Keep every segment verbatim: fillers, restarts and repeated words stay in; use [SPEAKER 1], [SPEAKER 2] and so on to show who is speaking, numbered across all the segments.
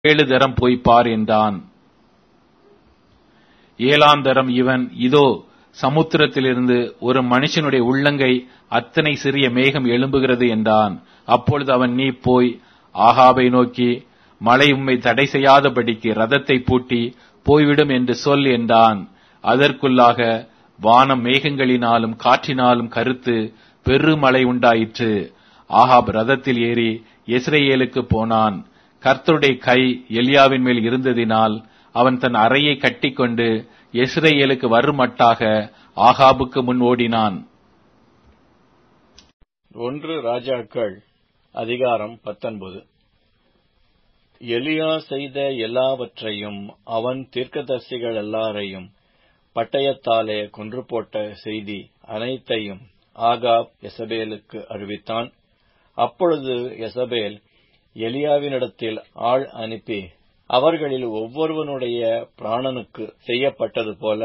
[SPEAKER 1] ஏழு தரம் போய் பார் என்றான். ஏழாம் தரம் இவன், இதோ சமுத்திரத்திலிருந்து ஒரு மனுஷனுடைய உள்ளங்கை அத்தனை சிறிய மேகம் எழும்புகிறது என்றான். அப்பொழுது அவன், நீ போய் ஆகாபை நோக்கி, மழை உம்மை தடை செய்யாதபடிக்கு ரதத்தை பூட்டி போய்விடும் என்று சொல் என்றான். அதற்குள்ளாக வானம் மேகங்களினாலும் காற்றினாலும் கருத்து பெருமழை உண்டாயிற்று. ஆகாப் ரதத்தில் ஏறி யெஸ்ரயேலுக்கு போனான். கர்த்தருடைய கை எலியாவின் மேல் இருந்ததினால் அவன் தன் அறையை கட்டிக்கொண்டு யெஸ்ரயேலுக்கு வருமட்டாக ஆகாபுக்கு முன் ஓடினான்.
[SPEAKER 2] ஒன்று ராஜாக்கள் அதிகாரம் பத்தொன்பது. எலியா செய்த எல்லாவற்றையும் அவன் தீர்க்கதரிசிகள் எல்லாரையும் பட்டயத்தாலே கொன்று போட்ட செய்தி அனைத்தையும் ஆகாப் யெசபேலுக்கு அறிவித்தான். அப்பொழுது யெசபேல் எலியாவினிடத்தில் ஆள் அனுப்பி, அவர்களில் ஒவ்வொருவனுடைய பிராணனுக்கு செய்யப்பட்டது போல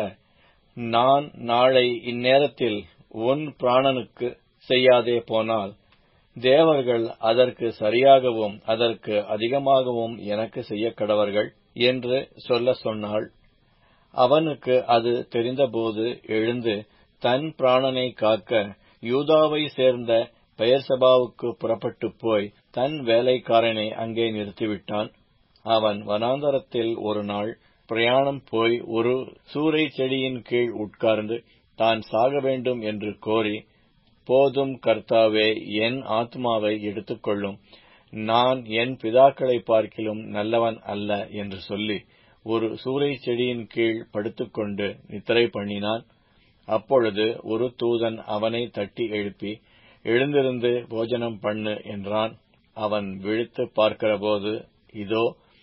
[SPEAKER 2] நான் நாளை இந்நேரத்தில் உன் பிராணனுக்கு செய்யாதே போனால் தேவர்கள் அதற்கு சரியாகவும் அதற்கு அதிகமாகவும் எனக்கு செய்ய கடவர்கள் என்று சொல்ல சொன்னாள். அவனுக்கு அது தெரிந்தபோது எழுந்து தன் பிராணனை காக்க யூதாவை சேர்ந்த பெயர்சபாவுக்கு புறப்பட்டு போய் தன் வேலைக்காரனை அங்கே நிறுத்திவிட்டான். அவன் வனாந்தரத்தில் ஒரு நாள் பிரயாணம் போய் ஒரு சூரை செடியின் கீழ் உட்கார்ந்து தான் சாக வேண்டும் என்று கோரி, போதும் கர்த்தாவே, என் ஆத்மாவை எடுத்துக்கொள்ளும், நான் என் பிதாக்களை பார்க்கிலும் நல்லவன் அல்ல என்று சொல்லி ஒரு சூரை செடியின் கீழ் படுத்துக்கொண்டு நித்திரை பண்ணினான். அப்பொழுது ஒரு தூதன் அவனை தட்டி எழுப்பி, எழுந்திருந்து போஜனம் பண்ணு என்றான். அவன் விழித்து பார்க்கிறபோது, இதோ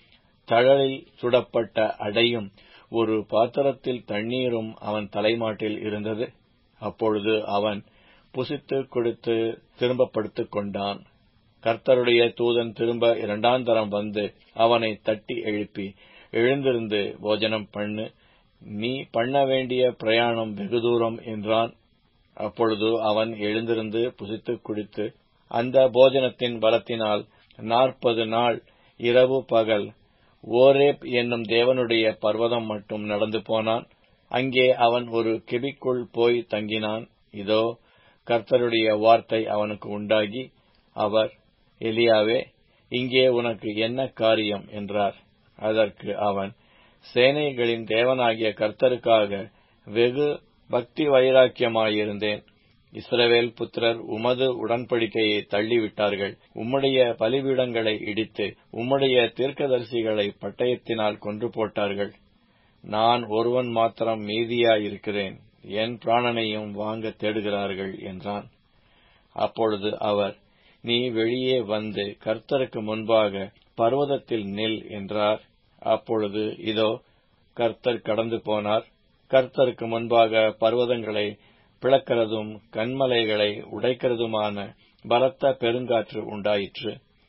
[SPEAKER 2] தழலில் சுடப்பட்ட அடையும் ஒரு பாத்திரத்தில் தண்ணீரும் அவன் தலைமாட்டில் இருந்தது. அப்பொழுது அவன் புசித்து குடித்து திரும்ப படுத்துக் கொண்டான். கர்த்தருடைய தூதன் திரும்ப இரண்டாம் தரம் வந்து அவனை தட்டி எழுப்பி, எழுந்திருந்து போஜனம் பண்ணு, நீ பண்ண வேண்டிய பிரயாணம் வெகு தூரம் என்றான். அப்பொழுது அவன் எழுந்திருந்து புசித்து குடித்து அந்த போஜனத்தின் பலத்தினால் நாற்பது நாள் இரவு பகல் ஓரேப் என்னும் தேவனுடைய பர்வதம் மட்டும் நடந்து போனான். அங்கே அவன் ஒரு கெபிக்குள் போய் தங்கினான். இதோ கர்த்தருடைய வார்த்தை அவனுக்கு உண்டாகி, அவர், எலியாவே, இங்கே உனக்கு என்ன காரியம் என்றார். அதற்கு அவன், சேனைகளின் தேவனாகிய கர்த்தருக்காக வெகு பக்தி வைராக்கியமாயிருந்தேன். இஸ்ரவேல் புத்திரர் உமது உடன்படிக்கையை தள்ளிவிட்டார்கள். உம்முடைய பலிபீடங்களை இடித்து உம்முடைய தீர்க்கதரிசிகளை பட்டயத்தினால் கொன்று போட்டார்கள். நான் ஒருவன் மாத்திரம் மீதியாயிருக்கிறேன். என் பிராணனையும் வாங்க தேடுகிறார்கள் என்றான். அப்பொழுது அவர், நீ வெளியே வந்து கர்த்தருக்கு முன்பாக பர்வதத்தில் நில் என்றார். அப்பொழுது இதோ கர்த்தர் கடந்து போனார். கர்த்தருக்கு முன்பாக பர்வதங்களை பிளக்கிறதும் கன்மலைகளை உடைக்கிறதுமான பலத்த பெருங்காற்று உண்டாயிற்று.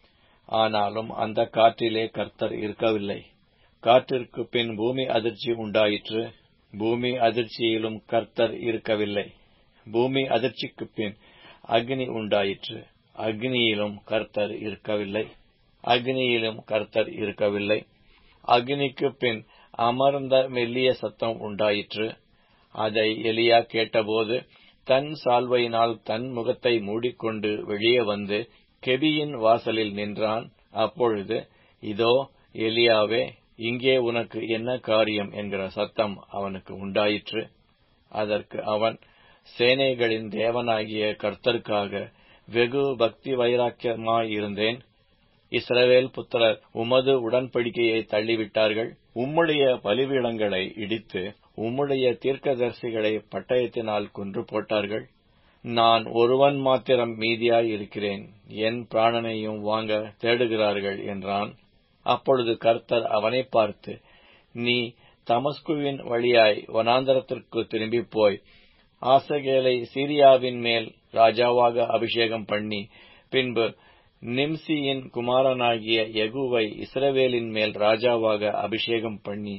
[SPEAKER 2] ஆனாலும் அந்த காற்றிலே கர்த்தர் இருக்கவில்லை. காற்றிற்கு பின் பூமி அதிர்ச்சி உண்டாயிற்று. பூமி அதிர்ச்சியிலும் கர்த்தர் இருக்கவில்லை. பூமி அதிர்ச்சிக்கு பின் அக்னி உண்டாயிற்று. அக்னியிலும் கர்த்தர் இருக்கவில்லை. அக்னியிலும் கர்த்தர் இருக்கவில்லை. அக்னிக்கு பின் அமர்ந்த மெல்லிய சத்தம் உண்டாயிற்று. அதை எலியா கேட்டபோது தன் சால்வையினால் தன் முகத்தை மூடிக்கொண்டு வெளியே வந்து கெபியின் வாசலில் நின்றான். அப்பொழுது, இதோ எலியாவே, இங்கே உனக்கு என்ன காரியம் என்கிற சத்தம் அவனுக்கு உண்டாயிற்று. அதற்கு அவன், சேனைகளின் தேவனாகிய கர்த்தருக்காக வெகு பக்தி வைராக்கியமாயிருந்தேன். இஸ்ரவேல் புத்திரர் உமது உடன்படிக்கையை தள்ளிவிட்டார்கள். உம்முடைய பலிபீடங்களை இடித்து உம்முடைய தீர்க்கதரிசிகளை பட்டயத்தினால் கொன்று போட்டார்கள். நான் ஒருவன் மாத்திரம் மீதியாய் இருக்கிறேன். என் பிராணனையும் வாங்க தேடுகிறார்கள் என்றான். அப்பொழுது கர்த்தர் அவனை பார்த்து, நீ தமஸ்குவின் வழியாய் வனாந்தரத்திற்கு திரும்பி போய் ஆசகேலை சீரியாவின் மேல் ராஜாவாக அபிஷேகம் பண்ணி, பின்பு நிம்சியின் குமாரனாகிய யெகூவை இஸ்ரவேலின் மேல் ராஜாவாக அபிஷேகம் பண்ணி,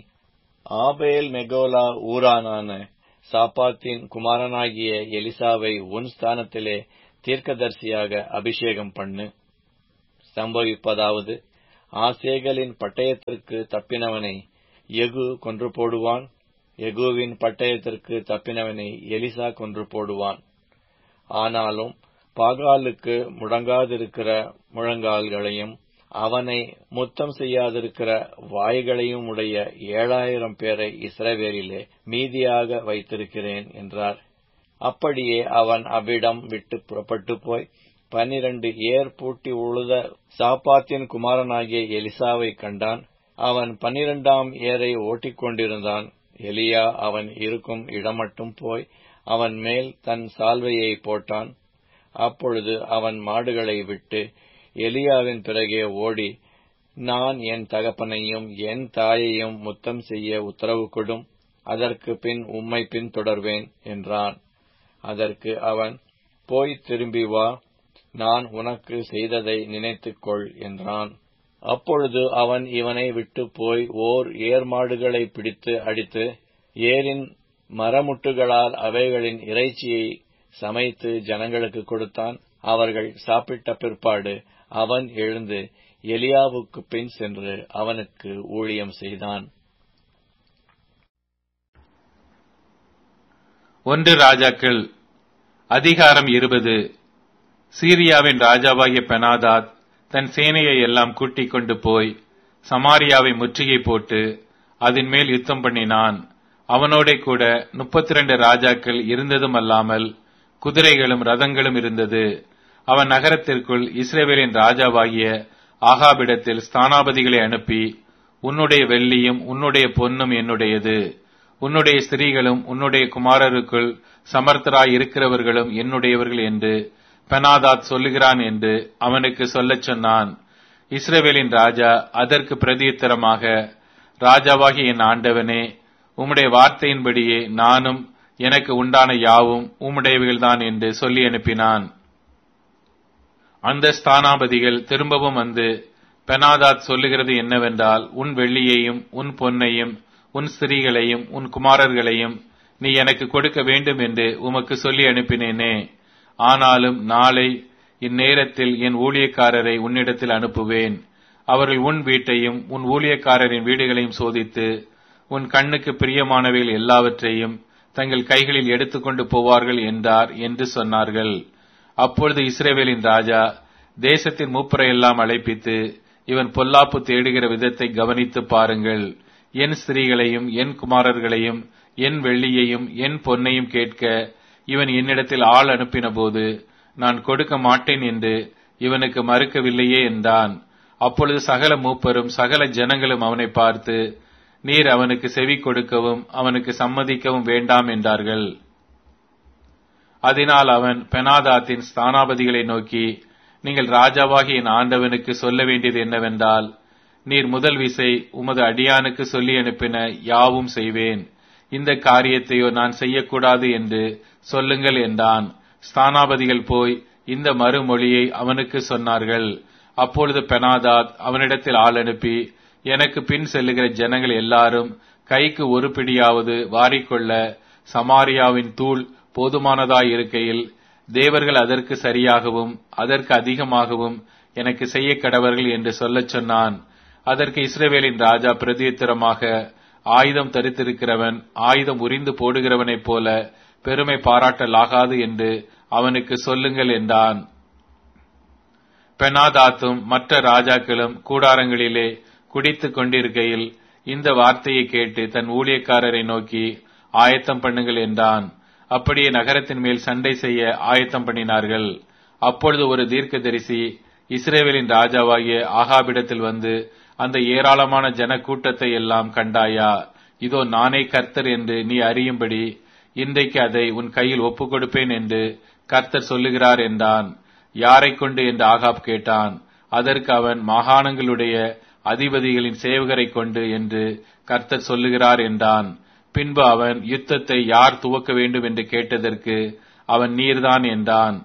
[SPEAKER 2] ஆபேல் மெகோலா ஊரானான சாப்பாத்தின் குமாரனாகிய எலிசாவை உன் ஸ்தானத்திலே தீர்க்கதரிசியாக அபிஷேகம் பண்ணு. சம்பவிப்பதாவது, ஆசேகலின் பட்டயத்திற்கு தப்பினவனை யெகூ கொன்று போடுவான். யெகூவின் பட்டயத்திற்கு தப்பினவனை எலிசா கொன்று போடுவான். ஆனாலும் பாகாலுக்கு முடங்காதிருக்கிற முழங்கால்களையும் அவனை முத்தம் செய்யாதிருக்கிற வாய்களையும் உடைய ஏழாயிரம் பேரை இஸ்ரவேலிலே மீதியாக வைத்திருக்கிறேன் என்றார். அப்படியே அவன் அவ்விடம் விட்டு புறப்பட்டு போய் பன்னிரண்டு ஏர் பூட்டி உழுத சாப்பாத்தின் குமாரனாகிய எலிசாவை கண்டான். அவன் பன்னிரண்டாம் ஏரை ஓட்டிக்கொண்டிருந்தான். எலியா அவன் இருக்கும் இடமட்டும் போய் அவன் மேல் தன் சால்வையை போட்டான். அப்பொழுது அவன் மாடுகளை விட்டு எலியாவின் பிறகே ஓடி, நான் என் தகப்பனையும் என் தாயையும் முத்தம் செய்ய உத்தரவு கொடும், அதற்கு பின் உம்மை பின் தொடர்வேன் என்றான். அதற்கு அவன், போய் திரும்பி வா, நான் உனக்கு செய்ததை நினைத்துக்கொள் என்றான். அப்பொழுது அவன் இவனை விட்டு போய் ஓர் ஏர் மாடுகளை பிடித்து அடித்து ஏரின் மரமுட்டுகளால் அவைகளின் இறைச்சியை சமைத்து ஜனங்களுக்கு கொடுத்தான். அவர்கள் சாப்பிட்ட பிற்பாடு அவன் எழுந்து எலியாவுக்கு பின் சென்று அவனுக்கு ஊழியம் செய்தான்.
[SPEAKER 1] ஒன்று ராஜாக்கள் அதிகாரம் இருபது. சீரியாவின் ராஜாவாகிய பெனாதாத் தன் சேனையை எல்லாம் கூட்டிக் கொண்டு போய் சமாரியாவை முற்றுகை போட்டு அதன் மேல் யுத்தம் பண்ணினான். அவனோட கூட முப்பத்தி இரண்டு ராஜாக்கள் இருந்ததும் அல்லாமல் குதிரைகளும் ரதங்களும் இருந்தது. அவன் நகரத்திற்குள் இஸ்ரவேலின் ராஜாவாகிய ஆகாபிடத்தில் ஸ்தானாபதிகளை அனுப்பி, உன்னுடைய வெள்ளியும் உன்னுடைய பொன்னும் என்னுடையது, உன்னுடைய ஸ்திரீகளும் உன்னுடைய குமாரருக்குள் சமர்த்தராய் இருக்கிறவர்களும் என்னுடையவர்கள் என்று பெனாதாத் சொல்லுகிறான் என்று அவனுக்கு சொல்லச் சொன்னான். இஸ்ரவேலின் ராஜா அதற்கு பிரதியுத்தரமாக, ராஜாவாகிய என் ஆண்டவனே, உம்முடைய வார்த்தையின்படியே நானும் எனக்கு உண்டான யாவும் உம்முடையவைகள்தான் என்று சொல்லி அனுப்பினான். அந்த ஸ்தானாபதிகள் திரும்பவும் வந்து, பெனாதாத் சொல்லுகிறது என்னவென்றால், உன் வெள்ளியையும் உன் பொன்னையும் உன் ஸ்திரீகளையும் உன் குமாரர்களையும் நீ எனக்கு கொடுக்க வேண்டும் என்று உமக்கு சொல்லி அனுப்பினேனே. ஆனாலும் நாளை இந்நேரத்தில் என் ஊழியக்காரரை உன்னிடத்தில் அனுப்புவேன். அவர்கள் உன் வீட்டையும் உன் ஊழியக்காரரின் வீடுகளையும் சோதித்து உன் கண்ணுக்கு பிரியமானவைகள் எல்லாவற்றையும் தங்கள் கைகளில் எடுத்துக்கொண்டு போவார்கள் என்றார் என்று சொன்னார்கள். அப்பொழுது இஸ்ரவேலின் ராஜா தேசத்தின் மூப்பரை எல்லாம் அழைப்பித்து, இவன் பொல்லாப்பு தேடுகிற விதத்தை கவனித்து பாருங்கள். என் ஸ்திரீகளையும் என் குமாரர்களையும் என் வெள்ளியையும் என் பொன்னையும் கேட்க இவன் என்னிடத்தில் ஆள் அனுப்பின போது நான் கொடுக்க மாட்டேன் என்று இவனுக்கு மறுக்கவில்லையே என்றான். அப்பொழுது சகல மூப்பரும் சகல ஜனங்களும் அவனை பார்த்து, நீர் அவனுக்கு செவி கொடுக்கவும் அவனுக்கு சம்மதிக்கவும் வேண்டாம் என்றார்கள். அதனால் அவன் பெனாதாத்தின் ஸ்தானாபதிகளை நோக்கி, நீங்கள் ராஜாவாகிய என் ஆண்டவனுக்கு சொல்ல வேண்டியது என்னவென்றால், நீர் முதல் விசை உமது அடியானுக்கு சொல்லி அனுப்பின யாவும் செய்வேன், இந்த காரியத்தையோ நான் செய்யக்கூடாது என்று சொல்லுங்கள் என்றான். ஸ்தானாபதிகள் போய் இந்த மறுமொழியை அவனுக்கு சொன்னார்கள். அப்பொழுது பெனாதாத் அவனிடத்தில் ஆள் அனுப்பி, எனக்கு பின் செல்லுகிற ஜனங்கள் எல்லாரும் கைக்கு ஒரு பிடியாவது வாரிக்கொள்ள சமாரியாவின் தூள் போதுமானதாய் இருக்கையில் தேவர்கள் அதற்கு சரியாகவும் அதற்கு அதிகமாகவும் எனக்கு செய்ய கடவர்கள் என்று சொல்லச் சொன்னான். அதற்கு இஸ்ரவேலின் ராஜா பிரதியுத்தரமாக, ஆயுதம் தரித்திருக்கிறவன் ஆயுதம் உரிந்து போடுகிறவனைப் போல பெருமை பாராட்டலாகாது என்று அவனுக்கு சொல்லுங்கள் என்றான். பெனாதாத்தும் மற்ற ராஜாக்களும் கூடாரங்களிலே குடித்துக் கொண்டிருக்கையில் இந்த வார்த்தையை கேட்டு தன் ஊழியக்காரரை நோக்கி, ஆயத்தம் பண்ணுங்கள் என்றான். அப்படியே நகரத்தின் மேல் சண்டை செய்ய ஆயத்தம் பண்ணினார்கள். அப்பொழுது ஒரு தீர்க்கதரிசி இஸ்ரவேலின் ராஜாவாகிய ஆகாபிடத்தில் வந்து, அந்த ஏராளமான ஜன கூட்டத்தை எல்லாம் கண்டாயா? இதோ நானே கர்த்தர் என்று நீ அறியும்படி இன்றைக்கு அதை உன் கையில் ஒப்புக் கொடுப்பேன் என்று கர்த்தர் சொல்லுகிறார் என்றான். யாரை கொண்டு என்று ஆகாப் கேட்டான். அதற்கு அவன், மாகாணங்களுடைய அதிபதிகளின் சேவகரை கொண்டு என்று கர்த்தர் சொல்லுகிறார் என்றான். பின்பு அவன், யுத்தத்தை யார் துவக்க வேண்டும் என்று கேட்டதற்கு அவன், நீர்தான் என்றான்.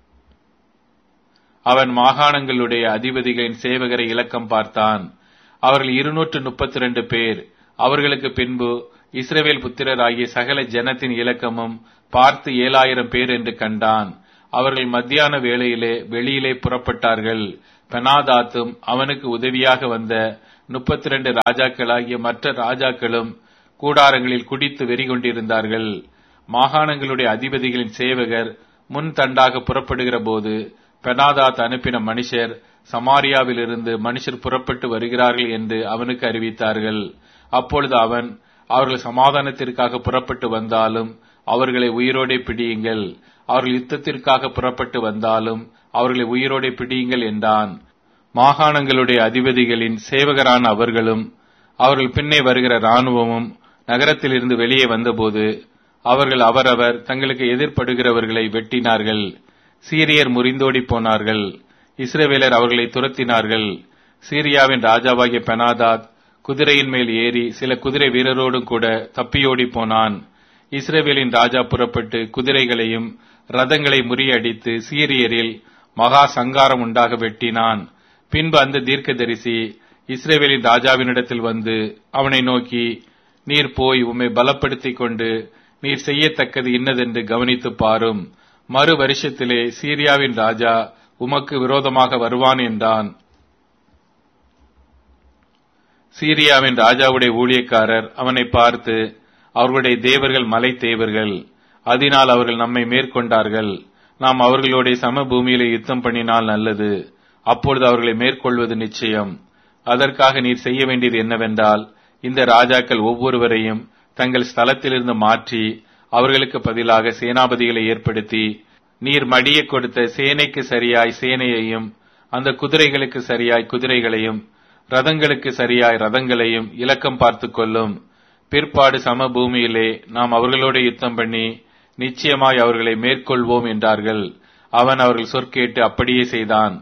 [SPEAKER 1] அவன் மாகாணங்களுடைய அதிபதிகளின் சேவகரை இலக்கம் பார்த்தான். அவர்கள் இருநூற்று முப்பத்தி இரண்டு பேர். அவர்களுக்கு பின்பு இஸ்ரவேல் புத்திரராகிய சகல ஜனத்தின் இலக்கமும் பார்த்து ஏழாயிரம் பேர் என்று கண்டான். அவர்கள் மத்தியான வேளையிலே வெளியிலே புறப்பட்டார்கள். பெனாதாத்தும் அவனுக்கு உதவியாக வந்த முப்பத்தி இரண்டு ராஜாக்களாகிய மற்ற ராஜாக்களும் கூடாரங்களில் குடித்து வெறி கொண்டிருந்தார்கள். மாகாணங்களுடைய அதிபதிகளின் சேவகர் முன் தண்டாக புறப்படுகிற போது பெனாதாத் அனுப்பின மனுஷர் சமாரியாவிலிருந்து மனுஷர் புறப்பட்டு வருகிறார்கள் என்று அவனுக்கு அறிவித்தார்கள். அப்பொழுது அவன், அவர்கள் சமாதானத்திற்காக புறப்பட்டு வந்தாலும் அவர்களை உயிரோடே பிடியுங்கள், அவர்கள் யுத்தத்திற்காக புறப்பட்டு வந்தாலும் அவர்களை உயிரோடே பிடியுங்கள் என்றான். மாகாணங்களுடைய அதிபதிகளின் சேவகரான அவர்களும் அவர்கள் பின்னே வருகிற இராணுவமும் நகரத்திலிருந்து வெளியே வந்தபோது அவர்கள் அவரவர் தங்களுக்கு எதிர்ப்படுகிறவர்களை வெட்டினார்கள். சீரியர் முறிந்தோடி போனார்கள். இஸ்ரவேலர் அவர்களை துரத்தினார்கள். சீரியாவின் ராஜாவாகிய பெனாதாத் குதிரையின் மேல் ஏறி சில குதிரை வீரரோடும் கூட தப்பியோடி போனான். இஸ்ரவேலின் ராஜா புறப்பட்டு குதிரைகளையும் ரதங்களை முறியடித்து சீரியரில் மகா சங்காரம் உண்டாக வெட்டினான். பின்பு அந்த தீர்க்கதரிசி இஸ்ரவேலின் ராஜாவினிடத்தில் வந்து அவனை நோக்கி, நீர் போய் உம்மை பலப்படுத்திக் கொண்டு நீர் செய்யத்தக்கது இன்னதென்று கவனித்து பாரும். மறு வருஷத்திலே சீரியாவின் ராஜா உமக்கு விரோதமாக வருவான் என்றான். சீரியாவின் ராஜாவுடைய ஊழியக்காரர் அவனை பார்த்து, அவர்களுடைய தேவர்கள் மலை தேவர்கள், அதனால் அவர்கள் நம்மை மேற்கொண்டார்கள். நாம் அவர்களுடைய சமபூமியிலே யுத்தம் பண்ணினால் நல்லது, அப்பொழுது அவர்களை மேற்கொள்வது நிச்சயம். அதற்காக நீர் செய்ய வேண்டியது என்னவென்றால், இந்த ராஜாக்கள் ஒவ்வொருவரையும் தங்கள் ஸ்தலத்திலிருந்து மாற்றி அவர்களுக்கு பதிலாக சேனாபதிகளை ஏற்படுத்தி, நீர் மடிய கொடுத்த சேனைக்கு சரியாய் சேனையையும் அந்த குதிரைகளுக்கு சரியாய் குதிரைகளையும் ரதங்களுக்கு சரியாய் ரதங்களையும் இலக்கம் பார்த்து கொள்ளும். பிற்பாடு சமபூமியிலே நாம் அவர்களோடு யுத்தம் பண்ணி நிச்சயமாய் அவர்களை மேற்கொள்வோம் என்றார்கள். அவன் அவர்கள் சொற்கேட்டு அப்படியே செய்தான்.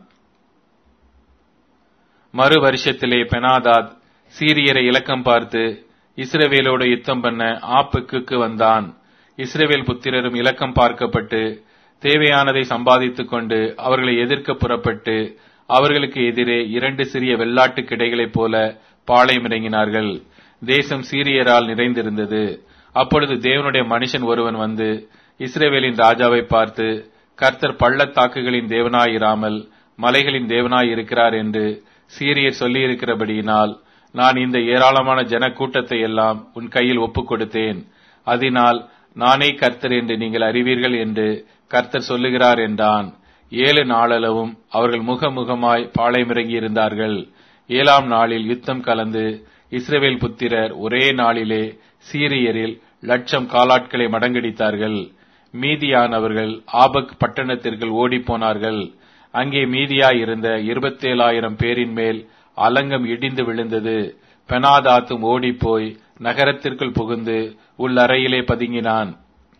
[SPEAKER 1] மறு வருஷத்திலே பெனாதாத் சீரியரை இலக்கம் பார்த்து இஸ்ரவேலோடு யுத்தம் பண்ண ஆப்புக்கு வந்தான். இஸ்ரவேல் புத்திரரும் இலக்கம் பார்க்கப்பட்டு தேவையானதை சம்பாதித்துக் கொண்டு அவர்களை எதிர்க்க புறப்பட்டு அவர்களுக்கு எதிரே இரண்டு சிறிய வெள்ளாட்டு கிடைகளைப் போல பாளையம் இறங்கினார்கள். தேசம் சீரியரால் நிறைந்திருந்தது. அப்பொழுது தேவனுடைய மனுஷன் ஒருவன் வந்து இஸ்ரவேலின் ராஜாவை பார்த்து, கர்த்தர் பள்ளத்தாக்குகளின் தேவனாயிராமல் மலைகளின் தேவனாயிருக்கிறார் என்று சீரியர் சொல்லியிருக்கிறபடியினால் நான் இந்த ஏராளமான ஜன கூட்டத்தை எல்லாம் உன் கையில் ஒப்புக் கொடுத்தேன். அதனால் நானே கர்த்தர் என்று நீங்கள் அறிவீர்கள் என்று கர்த்தர் சொல்லுகிறார் என்றான். ஏழு நாளளவும் அவர்கள் முகமுகமாய் பாளையமிறங்கி இருந்தார்கள். ஏழாம் நாளில் யுத்தம் கலந்து இஸ்ரவேல் புத்திரர் ஒரே நாளிலே சீரியரில் லட்சம் காலாட்களை மடங்கடித்தார்கள். மீதியானவர்கள் ஆபக் பட்டணத்திற்குள் ஓடிப்போனார்கள். அங்கே மீதியாய் இருந்த இருபத்தேழாயிரம் பேரின் மேல் அலங்கம் இடிந்து விழுந்தது. பெனாதாத்தும் ஓடிப்போய் நகரத்திற்குள் புகுந்து உள்ளறையிலே பதுங்கினான்.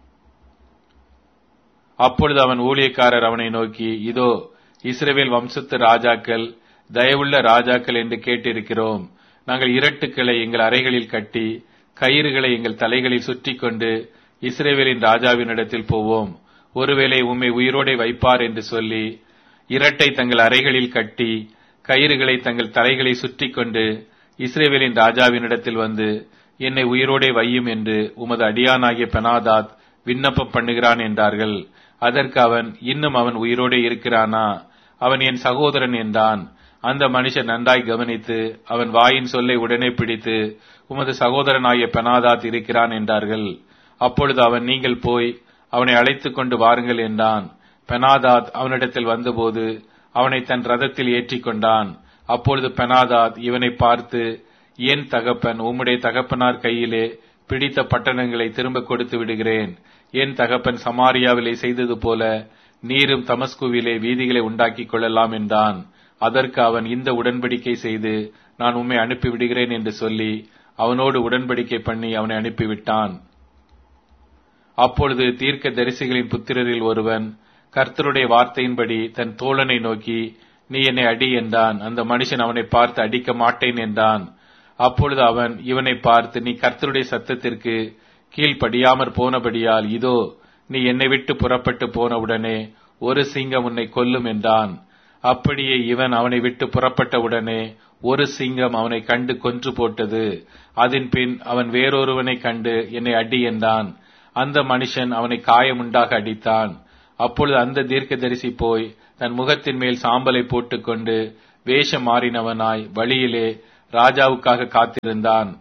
[SPEAKER 1] அப்பொழுது அவன் ஊழியக்காரர் அவனை நோக்கி, இதோ இஸ்ரவேல் வம்சத்து ராஜாக்கள் தயவுள்ள ராஜாக்கள் என்று கேட்டிருக்கிறோம். நாங்கள் இரட்டுக்களை எங்கள் அறைகளில் கட்டி கயிறுகளை எங்கள் தலைகளில் சுற்றி கொண்டு இஸ்ரவேலின் ராஜாவினிடத்தில் போவோம். ஒருவேளை உம்மை உயிரோடே வைப்பார் என்று சொல்லி இரட்டை தங்கள் அறைகளில் கட்டி கயிறுகளை தங்கள் தலைகளை சுற்றி கொண்டு இஸ்ரவேலின் ராஜாவினிடத்தில் வந்து என்னை உயிரோடே வையும் என்று உமது அடியானாகிய பெனாதாத் விண்ணப்பம் பண்ணுகிறான் என்றார்கள். அதற்கு அவன், இன்னும் அவன் உயிரோடே இருக்கிறானா? அவன் என் சகோதரன் என்றான். அந்த மனுஷன் நன்றாய் கவனித்து அவன் வாயின் சொல்லை உடனே பிடித்து, உமது சகோதரனாகிய பெனாதாத் இருக்கிறான் என்றார்கள். அப்பொழுது அவன், நீங்கள் போய் அவனை அழைத்துக் கொண்டு வாருங்கள் என்றான். பெனாதாத் அவனிடத்தில் வந்தபோது அவனை தன் ரதத்தில் ஏற்றிக் கொண்டான். அப்பொழுது பெனாதாத் இவனை பார்த்து, என் தகப்பன் உம்முடைய தகப்பனார் கையிலே பிடித்த பட்டணங்களை திரும்ப கொடுத்து விடுகிறேன். என் தகப்பன் சமாரியாவிலே செய்தது போல நீரும் தமஸ்குவிலே வீதிகளை உண்டாக்கிக் கொள்ளலாம் என்றான். அதற்கு அவன், இந்த உடன்படிக்கை செய்து நான் உம்மை அனுப்பிவிடுகிறேன் என்று சொல்லி அவனோடு உடன்படிக்கை பண்ணி அவனை அனுப்பிவிட்டான். அப்பொழுது தீர்க்க தரிசிகளின் புத்திரரில் ஒருவன் கர்த்தருடைய வார்த்தையின்படி தன் தோழனை நோக்கி, நீ என்னை அடி என்றான். அந்த மனுஷன் அவனை பார்த்து, அடிக்க மாட்டேன் என்றான். அப்பொழுது அவன் இவனை பார்த்து, நீ கர்த்தருடைய சத்தத்திற்கு கீழ்ப்படியாமற் போனபடியால் இதோ நீ என்னை விட்டு புறப்பட்டு போனவுடனே ஒரு சிங்கம் உன்னை கொல்லும் என்றான். அப்படியே இவன் அவனை விட்டு புறப்பட்டவுடனே ஒரு சிங்கம் அவனை கண்டு கொன்று போட்டது. அதன் பின் அவன் வேறொருவனை கண்டு என்னை அடி என்றான். அந்த மனுஷன் அவனை காயமுண்டாக அடித்தான். அப்பொழுது அந்த தீர்க்கதரிசி போய் தன் முகத்தின் மேல் சாம்பலை போட்டுக்கொண்டு வேஷம் மாறினவனாய் வழியிலே ராஜாவுக்காக காத்திருந்தான்.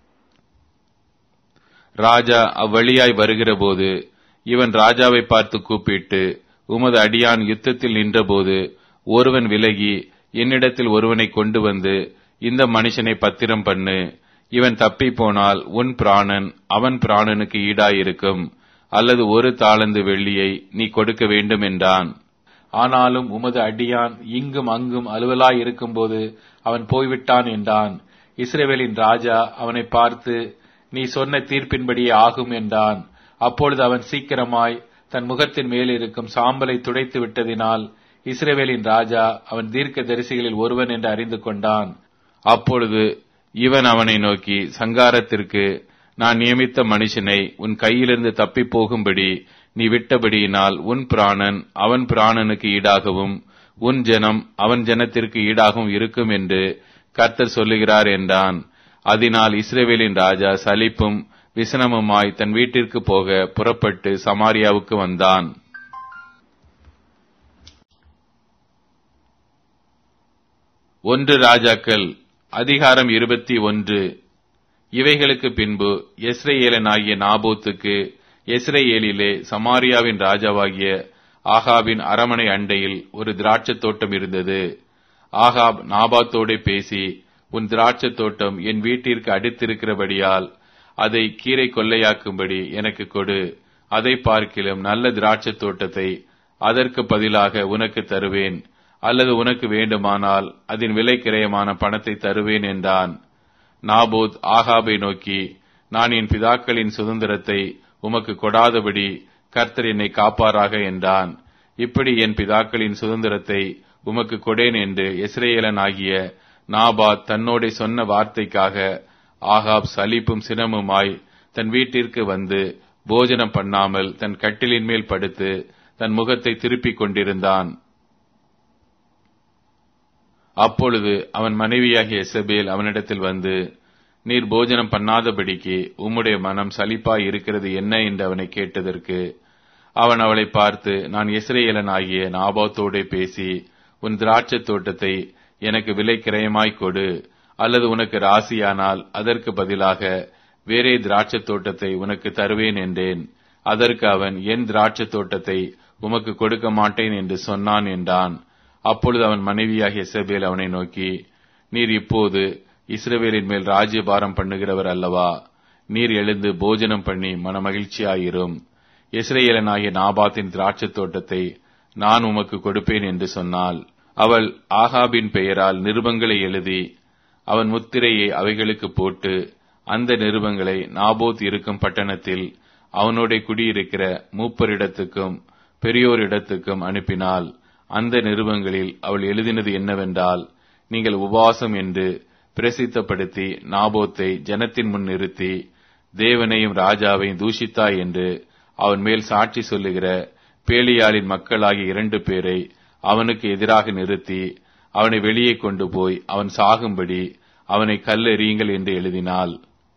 [SPEAKER 1] ராஜா அவ்வழியாய் வருகிற போது இவன் ராஜாவை பார்த்து கூப்பிட்டு, உமது அடியான் யுத்தத்தில் நின்றபோது ஒருவன் விலகி என்னிடத்தில் ஒருவனை கொண்டு வந்து இந்த மனுஷனை பத்திரம் பண்ணு, இவன் தப்பி போனால் உன் பிராணன் அவன் பிராணனுக்கு ஈடாயிருக்கும், அல்லது ஒரு தாளந்து வெள்ளியை நீ கொடுக்க வேண்டும் என்றான். ஆனாலும் உமது அடியான் இங்கும் அங்கும் அலுவலாய் இருக்கும்போது அவன் போய்விட்டான் என்றான். இஸ்ரவேலின் ராஜா அவனை பார்த்து, நீ சொன்ன தீர்ப்பின்படியே ஆகும் என்றான். அப்பொழுது அவன் சீக்கிரமாய் தன் முகத்தின் மேல் இருக்கும் சாம்பலை துடைத்து விட்டதினால் இஸ்ரவேலின் ராஜா அவன் தீர்க்க தரிசிகளில் ஒருவன் என்று அறிந்து கொண்டான். அப்பொழுது இவன் அவனை நோக்கி, சங்காரத்திற்கு நான் நியமித்த மனுஷனை உன் கையிலிருந்து தப்பி போகும்படி நீ விட்டபடியினால் உன் பிராணன் அவன் பிராணனுக்கு ஈடாகவும் உன் ஜனம் அவன் ஜனத்திற்கு ஈடாகவும் இருக்கும் என்று கர்த்தர் சொல்லுகிறார் என்றான். அதனால் இஸ்ரவேலின் ராஜா சலிப்பும் விசனமுமாய் தன் வீட்டிற்கு போக புறப்பட்டு சமாரியாவுக்கு வந்தான். ஒன்று ராஜாக்கள் அதிகாரம் இருபத்தி ஒன்று. இவைகளுக்கு பின்பு யெஸ்ரயேலனாகிய நாபோத்துக்கு யெஸ்ரயேலிலே சமாரியாவின் ராஜாவாகிய ஆகாபின் அரமனை அண்டையில் ஒரு திராட்சை தோட்டம் இருந்தது. ஆகாப் நாபாத்தோடே பேசி, உன் திராட்சை தோட்டம் என் வீட்டிற்கு அடுத்திருக்கிறபடியால் அதை கீரை கொள்ளையாக்கும்படி எனக்கு கொடு, அதை பார்க்கிலும் நல்ல திராட்சை தோட்டத்தை அதற்கு பதிலாக உனக்கு தருவேன், அல்லது உனக்கு வேண்டுமானால் அதன் விலை கிரயமான பணத்தை தருவேன் என்றான். நாபோத் ஆகாபை நோக்கி, நான் என் பிதாக்களின் சுதந்திரத்தை உமக்கு கொடாதபடி கர்த்தர் என்னை காப்பாராக என்றான். இப்படி என் பிதாக்களின் சுதந்திரத்தை உமக்கு கொடேன் என்று யெஸ்ரயேலன் ஆகிய நாபாத் தன்னோடே சொன்ன வார்த்தைக்காக ஆகாப் சலிப்பும் சினமுமாய் தன் வீட்டிற்கு வந்து போஜனம் பண்ணாமல் தன் கட்டிலின் மேல் படுத்து தன் முகத்தை திருப்பிக் கொண்டிருந்தான். அப்பொழுது அவன் மனைவியாகிய எசபேல் அவனிடத்தில் வந்து, நீர் போஜனம் பண்ணாதபடிக்கு உம்முடைய மனம் சலிப்பாய் இருக்கிறது என்ன என்று அவனை கேட்டதற்கு அவன் அவளை பார்த்து, நான் யெஸ்ரயேலன் ஆகிய நாபாத்தோடே பேசி உன் திராட்சை தோட்டத்தை எனக்கு விலை கிரயமாய் கொடு, அல்லது உனக்கு ராசியானால் அதற்கு பதிலாக வேறே திராட்சை தோட்டத்தை உனக்கு தருவேன் என்றேன். அதற்கு அவன், என் திராட்சை தோட்டத்தை உமக்கு கொடுக்க மாட்டேன் என்று சொன்னான் என்றான். அப்பொழுது அவன் மனைவியாகிய எசபேல் அவனை நோக்கி, நீர் இப்போது இஸ்ரவேலின் மேல் ராஜ்யபாரம் பண்ணுகிறவர் அல்லவா? நீர் எழுந்து போஜனம் பண்ணி மனமகிழ்ச்சியாயிரும். யெஸ்ரயேலனாகிய நாபாத்தின் திராட்சை தோட்டத்தை நான் உமக்கு கொடுப்பேன் என்று சொன்னாள். அவள் ஆகாபின் பெயரால் நிருபங்களை எழுதி அவன் முத்திரையை அவைகளுக்கு போட்டு அந்த நிருபங்களை நாபோத் இருக்கும் பட்டணத்தில் அவனோட குடியிருக்கிற மூப்பரிடத்துக்கும் பெரியோரிடத்துக்கும் அனுப்பினாள். அந்த நிருபங்களில் அவள் எழுதினது என்னவென்றால், நீங்கள் உபவாசம் என்று பிரசித்தப்படுத்தி நாபோத்தை ஜனத்தின் முன் நிறுத்தி தேவனையும் ராஜாவையும் தூஷித்தாய் என்று அவன் மேல் சாட்சி சொல்லுகிற பேலியாளின் மக்களாகிய இரண்டு பேரை அவனுக்கு எதிராக நிறுத்தி அவனை வெளியே கொண்டு போய் அவன் சாகும்படி அவனை கல்லெறியுங்கள் என்று எழுதினாள்.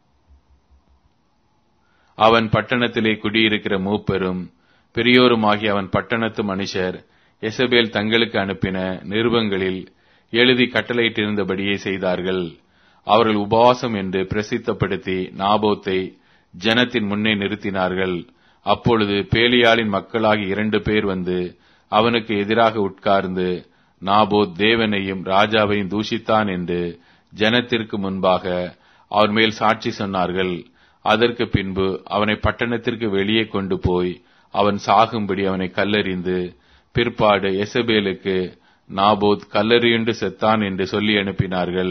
[SPEAKER 1] அவன் பட்டணத்திலே குடியிருக்கிற மூப்பெரும் பெரியோருமாகிய அவன் பட்டணத்து மனுஷர் எசபேல் தங்களுக்கு அனுப்பின நிருபங்களில் எழுதி கட்டளையிட்டிருந்தபடியே செய்தார்கள். அவர்கள் உபவாசம் என்று பிரசித்தப்படுத்தி நாபோத்தை ஜனத்தின் முன்னே நிறுத்தினார்கள். அப்பொழுது பேலியாளின் மக்களாகிய இரண்டு பேர் வந்து அவனுக்கு எதிராக உட்கார்ந்து, நாபோத் தேவனையும் ராஜாவையும் தூஷித்தான் என்று ஜனத்திற்கு முன்பாக அவன் மேல் சாட்சி சொன்னார்கள். அதற்கு பின்பு அவனை பட்டணத்திற்கு வெளியே கொண்டு போய் அவன் சாகும்படி அவனை கல்லெறிந்து பிற்பாடு எசபேலுக்கு நாபோத் கல்லெறியுண்டு செத்தான் என்று சொல்லி அனுப்பினார்கள்.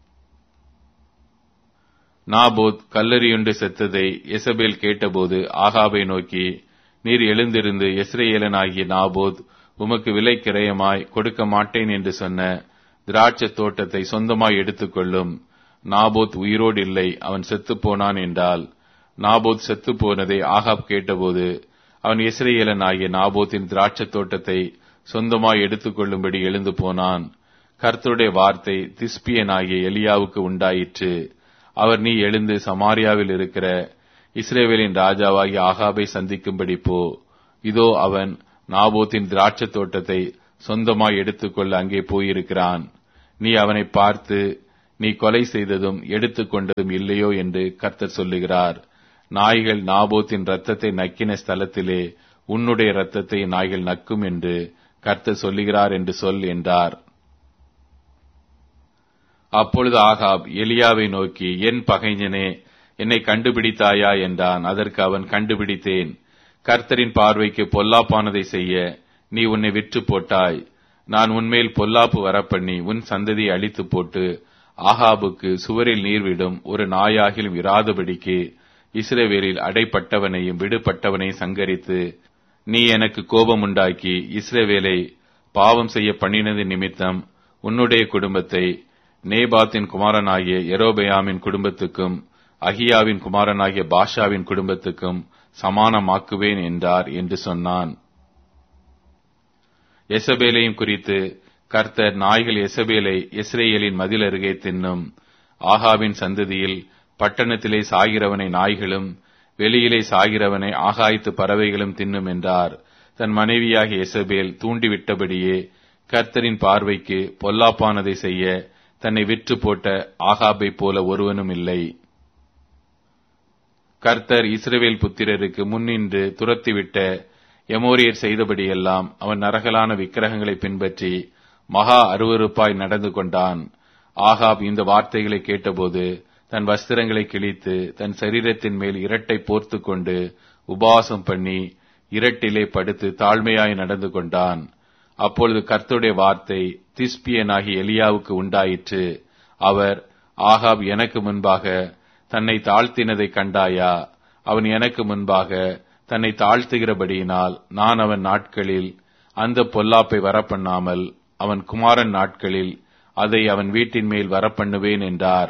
[SPEAKER 1] நாபோத் கல்லெறியுண்டு செத்ததை எசபேல் கேட்டபோது ஆகாபை நோக்கி, நீர் எழுந்திருந்து யெஸ்ரயேலன் ஆகிய நாபோத் உமக்கு விலை கிரயமாய் கொடுக்க மாட்டேன் என்று சொன்ன திராட்சை தோட்டத்தை சொந்தமாய் எடுத்துக்கொள்ளும். நாபோத் உயிரோடு இல்லை, அவன் செத்துப்போனான் என்றால். நாபோத் செத்துப்போனதை ஆகாப் கேட்டபோது அவன் யெஸ்ரயேலன் ஆகிய நாபோத்தின் திராட்சை தோட்டத்தை சொந்தமாய் எடுத்துக்கொள்ளும்படி எழுந்து போனான். கர்த்தருடைய வார்த்தை திஸ்பியனாகிய எலியாவுக்கு உண்டாயிற்று. அவர், நீ எழுந்து சமாரியாவில் இருக்கிற இஸ்ரவேலின் ராஜாவாகிய ஆகாபை சந்திக்கும்படி போ. இதோ அவன் நாபோத்தின் திராட்சை தோட்டத்தை சொந்தமாய் எடுத்துக்கொள்ள அங்கே போயிருக்கிறான். நீ அவனை பார்த்து, நீ கொலை செய்ததும் எடுத்துக்கொண்டதும் இல்லையோ என்று கர்த்தர் சொல்லுகிறார். நாய்கள் நாபோத்தின் இரத்தத்தை நக்கின ஸ்தலத்திலே உன்னுடைய இரத்தத்தை நாய்கள் நக்கும் என்று கர்த்தர் சொல்லுகிறார் என்று சொல் என்றார். அப்பொழுது ஆகாப் எலியாவை நோக்கி, என் பகைஞனே, என்னை கண்டுபிடித்தாயா என்றான். அதற்கு அவன், கண்டுபிடித்தேன். கர்த்தரின் பார்வைக்கு பொல்லாப்பானதை செய்ய நீ உன்னை விற்று போட்டாய். நான் உன்மேல் பொல்லாப்பு வரப்பண்ணி உன் சந்ததியை அழித்து போட்டு ஆகாபுக்கு சுவரில் நீர்விடும் ஒரு நாயாகிலும் இராதபடிக்கு இஸ்ரவேலில் அடைப்பட்டவனையும் விடுபட்டவனையும் சங்கரித்து நீ எனக்கு கோபம் உண்டாக்கி இஸ்ரவேலை பாவம் செய்ய பண்ணினது நிமித்தம் உன்னுடைய குடும்பத்தை நேபாத்தின் குமாரனாகிய யெரொபெயாமின் குடும்பத்துக்கும் அகியாவின் குமாரனாகிய பாஷாவின் குடும்பத்துக்கும் சமானமாக்குவேன் என்றார் என்று சொன்னான். எசபேலையும் குறித்து கர்த்தர், நாய்கள் எசபேலை இஸ்ரேலின் மதில் அருகே தின்னும். ஆகாவின் சந்ததியில் பட்டணத்திலே சாகிறவனை நாய்களும் வெளியிலே சாகிறவனை ஆகாயத்து பறவைகளும் தின்னும் என்றார். தன் மனைவியாகிய எசபேல் தூண்டிவிட்டபடியே கர்த்தரின் பார்வைக்கு பொல்லாப்பானதை செய்ய தன்னை விற்று போட்ட ஆகாபை போல ஒருவனும் இல்லை. கர்த்தர் இஸ்ரவேல் புத்திரருக்கு முன்னின்று துரத்திவிட்ட எமோரியர் செய்தபடியெல்லாம் அவன் நரகலான விக்கிரகங்களை பின்பற்றி மகா அருவருப்பாய் நடந்து கொண்டான். ஆகாப் இந்த வார்த்தைகளை கேட்டபோது தன் வஸ்திரங்களை கிழித்து தன் சரீரத்தின் மேல் இரட்டை போர்த்து கொண்டு உபவாசம் பண்ணி இரட்டிலே படுத்து தாழ்மையாய் நடந்து கொண்டான். அப்பொழுது கர்த்தருடைய வார்த்தை திஸ்பியனாகி எலியாவுக்கு உண்டாயிற்று. அவர், ஆகாப் எனக்கு முன்பாக தன்னை தாழ்த்தினதை கண்டாயா? அவன் எனக்கு முன்பாக தன்னை தாழ்த்துகிறபடியினால் நான் அவன் நாட்களில் அந்த பொல்லாப்பை வரப்பண்ணாமல் அவன் குமாரன் நாட்களில் அதை அவன் வீட்டின் மேல் வரப்பண்ணுவேன் என்றார்.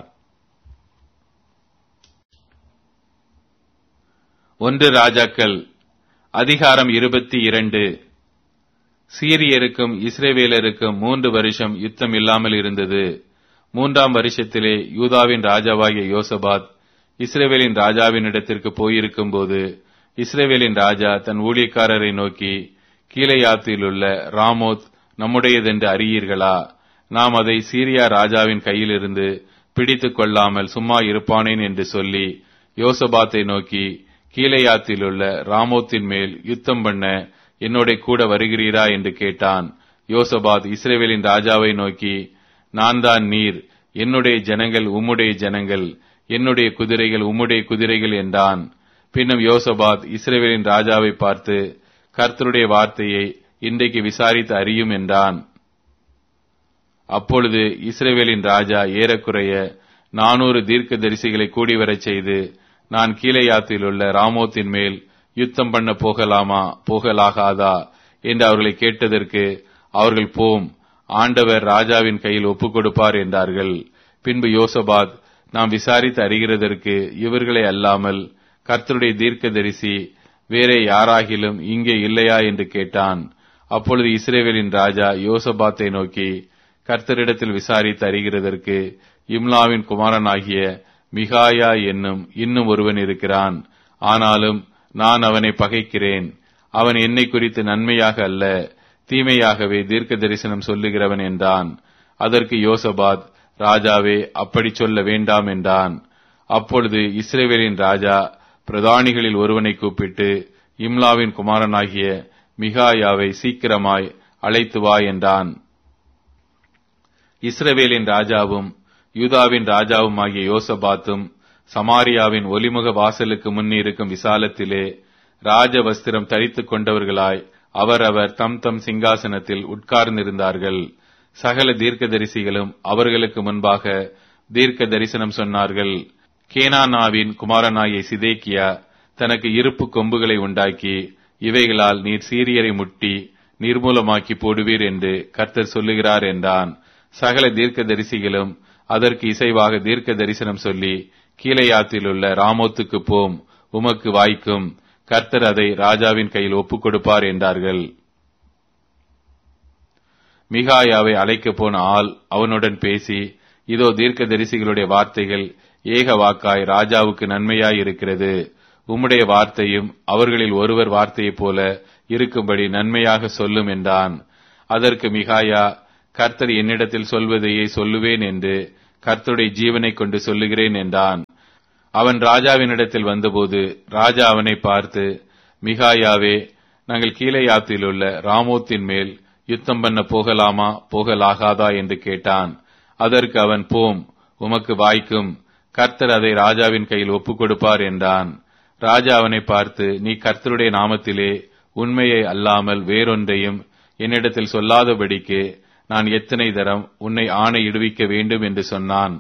[SPEAKER 1] ஒன்று ராஜாக்கள் அதிகாரம் இருபத்தி இரண்டு. சீரியருக்கும் இஸ்ரவேலருக்கும் மூன்று வருஷம் யுத்தம் இல்லாமல் இருந்தது. மூன்றாம் வருஷத்திலே யூதாவின் ராஜாவாகிய யோசபாத் இஸ்ரவேலின் ராஜாவினிடத்திற்கு போயிருக்கும் போது இஸ்ரவேலின் ராஜா தன் ஊழியக்காரரை நோக்கி, கீலேயாத்திலுள்ள ராமோத் நம்முடையதென்று அறியீர்களா? நாம் அதை சீரியா ராஜாவின் கையிலிருந்து பிடித்துக் கொள்ளாமல் சும்மா இருப்பானேன் என்று சொல்லி யோசபாத்தை நோக்கி, கீலேயாத்திலுள்ள ராமோத்தின் மேல் யுத்தம் பண்ண என்னோட கூட வருகிறீரா என்று கேட்டான். யோசபாத் இஸ்ரவேலின் ராஜாவை நோக்கி, நான் தான் நீர், என்னுடைய ஜனங்கள் உம்முடைய ஜனங்கள், என்னுடைய குதிரைகள் உம்முடைய குதிரைகள் என்றான். பின்னும் யோசபாத் இஸ்ரவேலின் ராஜாவை பார்த்து, கர்த்தருடைய வார்த்தையை இன்றைக்கு விசாரித்து அறியும் என்றான். அப்பொழுது இஸ்ரவேலின் ராஜா ஏறக்குறைய நானூறு தீர்க்க தரிசிகளை கூடிவரச் செய்து, நான் கீலேயாத்தில் உள்ள ராமோத்தின் மேல் யுத்தம் பண்ண போகலாமா போகலாகாதா என்று அவர்களை கேட்டதற்கு அவர்கள், போம், ஆண்டவர் ராஜாவின் கையில் ஒப்புக் கொடுப்பார் என்றார்கள். பின்பு யோசபாத், நாம் விசாரித்து அறிகிறதற்கு இவர்களை அல்லாமல் கர்த்தருடைய தீர்க்க தரிசி வேறே யாராகிலும் இங்கே இல்லையா என்று கேட்டான். அப்பொழுது இஸ்ரவேலின் ராஜா யோசபாத்தை நோக்கி, கர்த்தரிடத்தில் விசாரித்து அறிகிறதற்கு இம்லாவின் குமாரனாகிய மிகாயா என்னும் இன்னும் ஒருவன் இருக்கிறான். ஆனாலும் நான் அவனை பகைக்கிறேன். அவன் என்னை குறித்து நன்மையாக அல்ல, தீமையாகவே தீர்க்க தரிசனம் சொல்லுகிறவன் என்றான். அதற்கு யோசபாத், ராஜாவே, அப்படி சொல்ல வேண்டாம் என்றான். அப்பொழுது இஸ்ரவேலின் ராஜா பிரதானிகளில் ஒருவனை கூப்பிட்டு, இம்லாவின் குமாரனாகிய மிகாயாவை சீக்கிரமாய் அழைத்து வா என்றான். இஸ்ரவேலின் ராஜாவும் யூதாவின் ராஜாவும் ஆகிய யோசபாத்தும் சமாரியாவின் ஒலிமுக வாசலுக்கு முன்னிருக்கும் விசாலத்திலே ராஜ வஸ்திரம் தரித்துக் கொண்டவர்களாய் அவரவர் தம் தம் சிங்காசனத்தில் உட்கார்ந்திருந்தார்கள். சகல தீர்க்கதரிசிகளும் அவர்களுக்கு முன்பாக தீர்க்க தரிசனம் சொன்னார்கள். கேனானாவின் குமாரனாகிய சிதேக்கியா தனக்கு இருப்பு கொம்புகளை உண்டாக்கி, இவைகளால் நீர் சீரியரை முட்டி நிர்மூலமாக்கி போடுவீர் என்று கர்த்தர் சொல்லுகிறார் என்றான். சகல தீர்க்க தரிசிகளும் அதற்கு இசைவாக தீர்க்க தரிசனம் சொல்லி, கீலேயாத்தில் உள்ள ராமோத்துக்கு போம், உமக்கு வாய்க்கும், கர்த்தர் அதை ராஜாவின் கையில் ஒப்புக் கொடுப்பார் என்றார்கள். மிகாயாவை அழைக்கப் போன ஆள் அவனுடன் பேசி, இதோ தீர்க்க தரிசிகளுடைய வார்த்தைகள் ஏக வாக்காய் ராஜாவுக்கு நன்மையாய் இருக்கிறது. உம்முடைய வார்த்தையும் அவர்களில் ஒருவர் வார்த்தையைப் போல இருக்கும்படி நன்மையாக சொல்லும் என்றான். அதற்கு மிகாயா, கர்த்தர் என்னிடத்தில் சொல்வதையே சொல்லுவேன் என்று கர்த்தருடைய ஜீவனை கொண்டு சொல்லுகிறேன் என்றான். அவன் ராஜாவினிடத்தில் வந்தபோது ராஜா அவனை பார்த்து, மிகாயாவே, நாங்கள் கீலேயாத்தில் உள்ள ராமோத்தின் மேல் யுத்தம் பண்ண போகலாமா போகலாகாதா என்று கேட்டான். அதற்கு அவன், போம், உமக்கு வாய்க்கும், கர்த்தர் அதை ராஜாவின் கையில் ஒப்புக் கொடுப்பார் என்றான். ராஜா அவனை பார்த்து, நீ கர்த்தருடைய நாமத்திலே உண்மையை அல்லாமல் வேறொன்றையும் என்னிடத்தில் சொல்லாதபடிக்கு நான் எத்தனை தரம் உன்னை ஆணையிடுவிக்க வேண்டும் என்று சொன்னான்.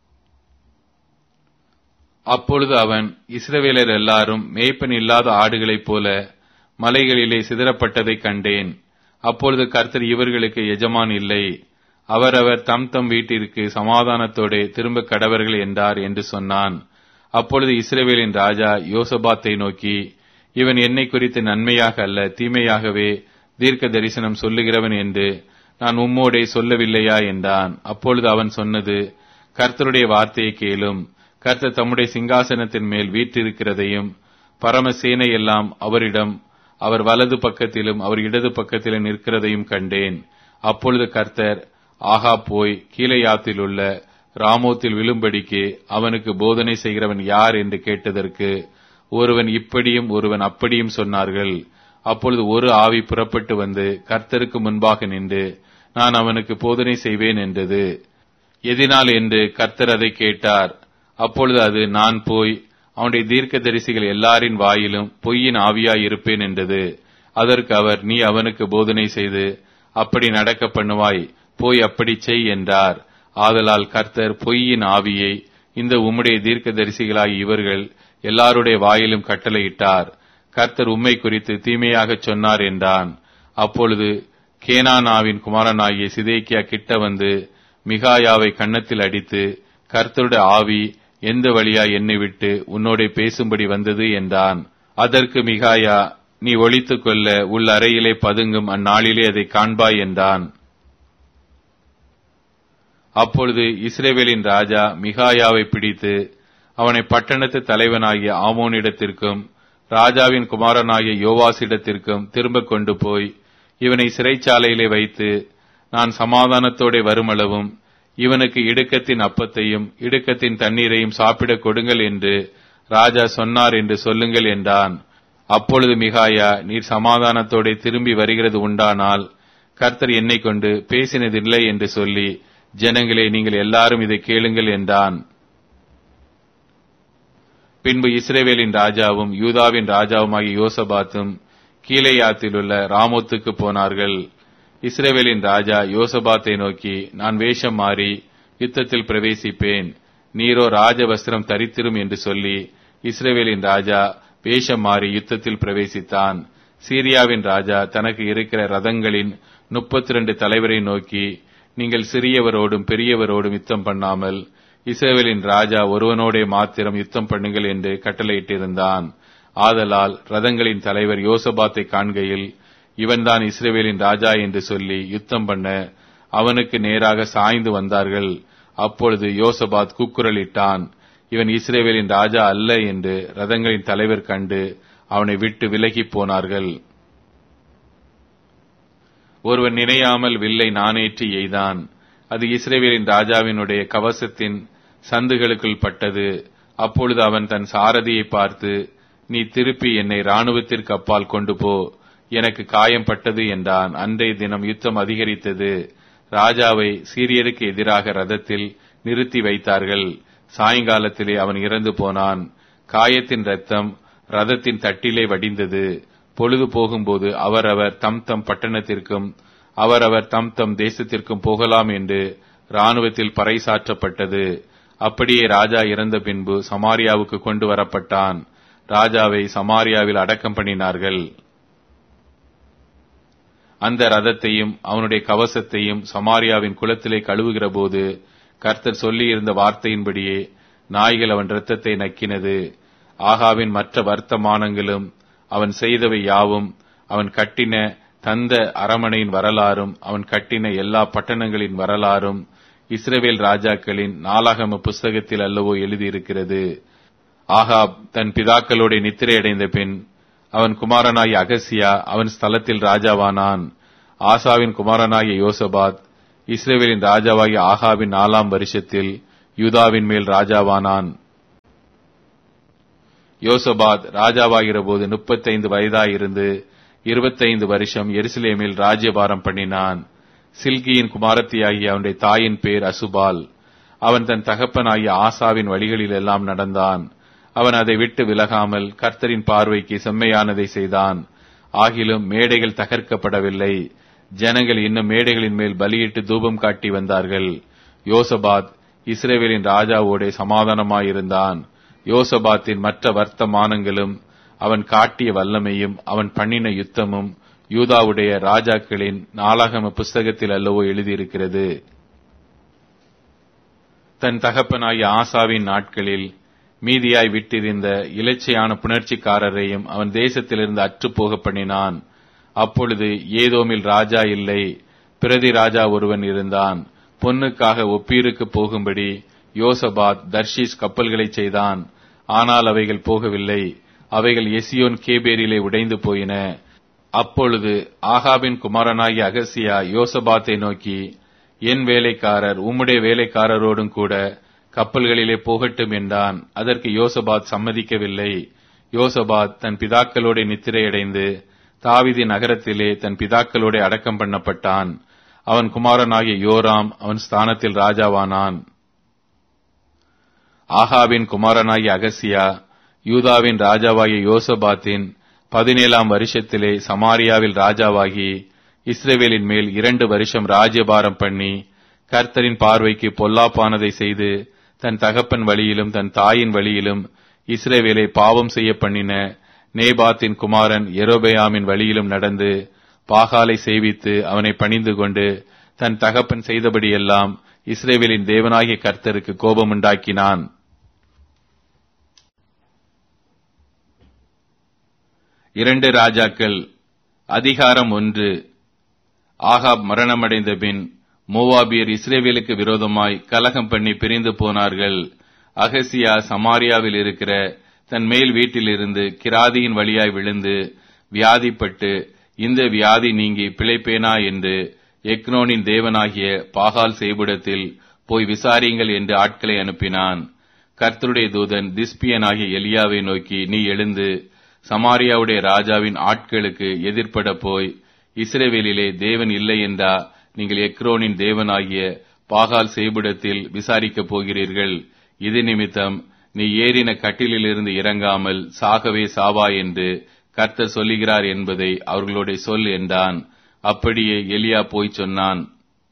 [SPEAKER 1] அப்பொழுது அவன், இஸ்ரவேலர் எல்லாரும் மேய்ப்பன் இல்லாத ஆடுகளைப் போல மலைகளிலே சிதறப்பட்டதைக் கண்டேன். அப்பொழுது கர்த்தர் இவர்களுக்கு எஜமான் இல்லை, அவரவர் தம் தம் வீட்டிற்கு சமாதானத்தோடு திரும்ப கடவர்கள் என்றார் என்று சொன்னான். அப்பொழுது இஸ்ரவேலின் ராஜா யோசபாத்தை நோக்கி, இவன் என்னை குறித்து நன்மையாக அல்ல தீமையாகவே தீர்க்க தரிசனம் சொல்லுகிறவன் என்று நான் உம்மோடே சொல்லவில்லையா என்றான். அப்பொழுது அவன் சொன்னது, கர்த்தருடைய வார்த்தையை கேளும். கர்த்தர் தம்முடைய சிங்காசனத்தின் மேல் வீற்றிருக்கிறதையும் பரமசேனை எல்லாம் அவரிடம் அவர் வலது பக்கத்திலும் அவர் இடது பக்கத்திலும் நிற்கிறதையும் கண்டேன். அப்பொழுது கர்த்தர், ஆகா, போய் கீலேயாத்தில் உள்ள ராமோத்தில் விழும்படிக்கு அவனுக்கு போதனை செய்கிறவன் யார் என்று கேட்டதற்கு ஒருவன் இப்படியும் ஒருவன் அப்படியும் சொன்னார்கள். அப்பொழுது ஒரு ஆவி புறப்பட்டு வந்து கர்த்தருக்கு முன்பாக நின்று, நான் அவனுக்கு போதனை செய்வேன் என்றது. எதினால் என்று கர்த்தர் அதை கேட்டார். அப்பொழுது அது, நான் போய் அவனுடைய தீர்க்க தரிசிகள் எல்லாரின் வாயிலும் பொய்யின் ஆவியாய் இருப்பேன் என்றது. அதற்கு அவர், நீ அவனுக்கு போதனை செய்து அப்படி நடக்க பண்ணுவாய், போய் அப்படி செய் என்றார். ஆதலால் கர்த்தர் பொய்யின் ஆவியை இந்த உம்முடைய தீர்க்க தரிசிகளாகி இவர்கள் எல்லாருடைய வாயிலும் கட்டளையிட்டார். கர்த்தர் உம்மை குறித்து தீமையாக சொன்னார் என்றான். அப்பொழுது கேனானாவின் குமாரனாகிய சிதேக்கியா கிட்ட வந்து மிகாயாவை கன்னத்தில் அடித்து, கர்த்தருடைய ஆவி எந்த வழியா என்னை விட்டு உன்னோட பேசும்படி வந்தது என்றான். அதற்கு மிகாயா, நீ ஒளித்துக் கொள்ள உள் அறையிலே பதுங்கும், அந்நாளிலே அதை காண்பாய் என்றான். அப்பொழுது இஸ்ரவேலின் ராஜா மிகாயாவை பிடித்து அவனை பட்டணத்து தலைவனாகிய ஆமோனிடத்திற்கும் ராஜாவின் குமாரனாகிய யோவாசிடத்திற்கும் திரும்ப கொண்டு போய் இவனை சிறைச்சாலையிலே வைத்து, நான் சமாதானத்தோட வருமளவும் இவனுக்கு இடுக்கத்தின் அப்பத்தையும் இடுக்கத்தின் தண்ணீரையும் சாப்பிடக் கொடுங்கள் என்று ராஜா சொன்னார் என்று சொல்லுங்கள் என்றான். அப்பொழுது மிகாயா, நீர் சமாதானத்தோட திரும்பி வருகிறது உண்டானால் கர்த்தர் என்னை கொண்டு பேசினதில்லை என்று சொல்லி, ஜனங்களே, நீங்கள் எல்லாரும் இதை கேளுங்கள் என்றான். பின்பு இஸ்ரவேலின் ராஜாவும் யூதாவின் ராஜாவுமாகிய யோசபாத்தும் கீலேயாத்தில் உள்ள ராமோத்துக்கு போனார்கள். இஸ்ரவேலின் ராஜா யோசபாத்தை நோக்கி, நான் வேஷம் மாறி யுத்தத்தில் பிரவேசிப்பேன், நீரோ ராஜ வஸ்திரம் தரித்திரும் என்று சொல்லி இஸ்ரவேலின் ராஜா வேஷம் மாறி யுத்தத்தில் பிரவேசித்தான். சீரியாவின் ராஜா தனக்கு இருக்கிற ரதங்களின் முப்பத்தி இரண்டு தலைவரை நோக்கி, நீங்கள் சிறியவரோடும் பெரியவரோடும் யுத்தம் பண்ணாமல் இஸ்ரவேலின் ராஜா ஒருவனோடே மாத்திரம் யுத்தம் பண்ணுங்கள் என்று கட்டளையிட்டிருந்தான். ஆதலால் ரதங்களின் தலைவர் யோசபாத்தை காண்கையில், இவன்தான் இஸ்ரவேலின் ராஜா என்று சொல்லி யுத்தம் பண்ண அவனுக்கு நேராக சாய்ந்து வந்தார்கள். அப்பொழுது யோசபாத் கூக்குரலிட்டான், இவன் இஸ்ரவேலின் ராஜா அல்ல என்று ரதங்களின் தலைவர் கண்டு அவனை விட்டு விலகி போனார்கள். ஒருவன் நினையாமல் வில்லை நானேற்றி எய்தான். அது இஸ்ரவேலின் ராஜாவினுடைய கவசத்தின் சந்துகளுக்குள் பட்டது. அப்பொழுது அவன் தன் சாரதியை பார்த்து, நீ திருப்பி என்னை இராணுவத்திற்கு அப்பால் கொண்டு போ, எனக்கு காயம் பட்டது என்றான். அன்றைய தினம் யுத்தம் அதிகரித்தது. ராஜாவை சீரியருக்கு எதிராக ரதத்தில் நிறுத்தி வைத்தார்கள். சாயங்காலத்திலே அவன் இறந்து போனான். காயத்தின் இரத்தம் ரதத்தின் தட்டிலே வடிந்தது. பொழுது போகும்போது அவரவர் தம் தம் பட்டணத்திற்கும் அவரவர் தம் தம் தேசத்திற்கும் போகலாம் என்று இராணுவத்தில் பறைசாற்றப்பட்டது. அப்படியே ராஜா இறந்த பின்பு சமாரியாவுக்கு கொண்டு வரப்பட்டான். ராஜாவை சமாரியாவில் அடக்கம் பண்ணினார்கள். அந்த ரதத்தையும் அவனுடைய கவசத்தையும் சமாரியாவின் குளத்திலே கழுவுகிற போது கர்த்தர் சொல்லியிருந்த வார்த்தையின்படியே நாய்கள் அவன் இரத்தத்தை நக்கினது. ஆகாவின் மற்ற வர்த்தமானங்களும் அவன் செய்தவை யாவும், அவன் கட்டின தந்த அரமனையின் வரலாறும் அவன் கட்டின எல்லா பட்டணங்களின் வரலாறும் இஸ்ரவேல் ராஜாக்களின் நாளாகம புஸ்தகத்தில் அல்லவோ எழுதியிருக்கிறது. ஆகாப் தன் பிதாக்களோட நித்திரை அடைந்த பின் அவன் குமாரனாகிய அகசியா அவன் ஸ்தலத்தில் ராஜாவானான். ஆசாவின் குமாரனாகிய யோசபாத் இஸ்ரவேலின் ராஜாவாகிய ஆகாபின் நாலாம் வருஷத்தில் யூதாவின் மேல் ராஜாவானான். யோசபாத் ராஜாவாகிற போது முப்பத்தைந்து வயதாயிருந்து இருபத்தைந்து வருஷம் எருசலேமில் ராஜ்யபாரம் பண்ணினான். சில்கியின் குமாரத்தியாகிய அவனுடைய தாயின் பேர் அசுபால். அவன் தன் தகப்பனாகிய ஆசாவின் வழிகளில் எல்லாம் நடந்தான். அவன் அதை விட்டு விலகாமல் கர்த்தரின் பார்வைக்கு செம்மையானதை செய்தான். ஆகிலும் மேடைகள் தகர்க்கப்படவில்லை. ஜனங்கள் இன்னும் மேடைகளின் மேல் பலியிட்டு தூபம் காட்டி வந்தார்கள். யோசபாத் இஸ்ரவேலின் ராஜாவோடே சமாதானமாயிருந்தான். யோசபாத்தின் மற்ற வர்த்தமானங்களும் அவன் காட்டிய வல்லமையும் அவன் பண்ணின யுத்தமும் யூதாவுடைய ராஜாக்களின் நாளாகம புஸ்தகத்தில் அல்லவோ எழுதியிருக்கிறது. தன் தகப்பனாகிய ஆசாவின் நாட்களில் மீதியாய் விட்டிருந்த இலச்சையான புணர்ச்சிக்காரரையும் அவன் தேசத்திலிருந்து அற்றுப்போக பண்ணினான். அப்பொழுது ஏதோமில் ராஜா இல்லை, பிரதி ராஜா ஒருவன் இருந்தான். பொன்னுக்காக ஒப்பீருக்கு போகும்படி யோசபாத் தர்ஷீஸ் கப்பல்களை செய்தான். ஆனால் அவைகள் போகவில்லை. அவைகள் எசியோன் கேபேரிலே உடைந்து போயின. அப்பொழுது ஆகாபின் குமாரனாகிய அகசியா யோசபாத்தை நோக்கி, என் வேலைக்காரர் உம்முடைய வேலைக்காரரோடும் கூட கப்பல்களிலே போகட்டும் என்றான். அதற்கு யோசபாத் சம்மதிக்கவில்லை. யோசபாத் தன் பிதாக்களோட நித்திரையடைந்து தாவீது நகரத்திலே தன் பிதாக்களோட அடக்கம் பண்ணப்பட்டான். அவன் குமாரனாகிய யோராம் அவன் ஸ்தானத்தில் ராஜாவானான். ஆகாபின் குமாரனாகிய அகசியா யூதாவின் ராஜாவாகிய யோசபாத்தின் பதினேழாம் வருஷத்திலே சமாரியாவில் ராஜாவாகி இஸ்ரவேலின் மேல் இரண்டு வருஷம் ராஜ்யபாரம் பண்ணி கர்த்தரின் பார்வைக்கு பொல்லாப்பானதை செய்து தன் தகப்பன் வழியிலும் தன் தாயின் வழியிலும் இஸ்ரவேலை பாவம் செய்ய பண்ணின நேபாத்தின் குமாரன் யெரொபெயாமின் வழியிலும் நடந்து பாகாலை சேவித்து அவனை பணிந்து கொண்டு தன் தகப்பன் செய்தபடியெல்லாம் இஸ்ரவேலின் தேவனாகிய கர்த்தருக்கு கோபமுண்டாக்கினான். இரண்டு ராஜாக்கள் அதிகாரம் ஒன்று. ஆகாப் மரணமடைந்த பின் மோவாபியர் இஸ்ரவேலுக்கு விரோதமாய் கலகம் பண்ணி பிரிந்து போனார்கள். அகசியா சமாரியாவில் இருக்கிற தன் மேல் வீட்டிலிருந்து கிராதியின் வழியாய் விழுந்து வியாதிப்பட்டு இந்த வியாதி நீங்கி பிழைப்பேனா என்று எக்னோனின் தேவனாகிய பாகால் சேபுடத்தில் போய் விசாரியுங்கள் என்று ஆட்களை அனுப்பினான். கர்த்தருடைய தூதன் திஸ்பியனாகிய எலியாவை நோக்கி, நீ எழுந்து சமாரியாவுடைய ராஜாவின் ஆட்களுக்கு எதிர்ப்பட போய் இஸ்ரவேலிலே தேவன் இல்லை என்றா நீங்கள் எக்ரோனின் தேவனாகிய பாகால் சேபுடத்தில் விசாரிக்கப் போகிறீர்கள். இது நிமித்தம் நீ ஏறின கட்டிலிலிருந்து இறங்காமல் சாகவே சாவா என்று கர்த்தர் சொல்லுகிறார் என்பதை அவர்களோட சொல் என்றான். அப்படியே எலியா போய் சொன்னான்.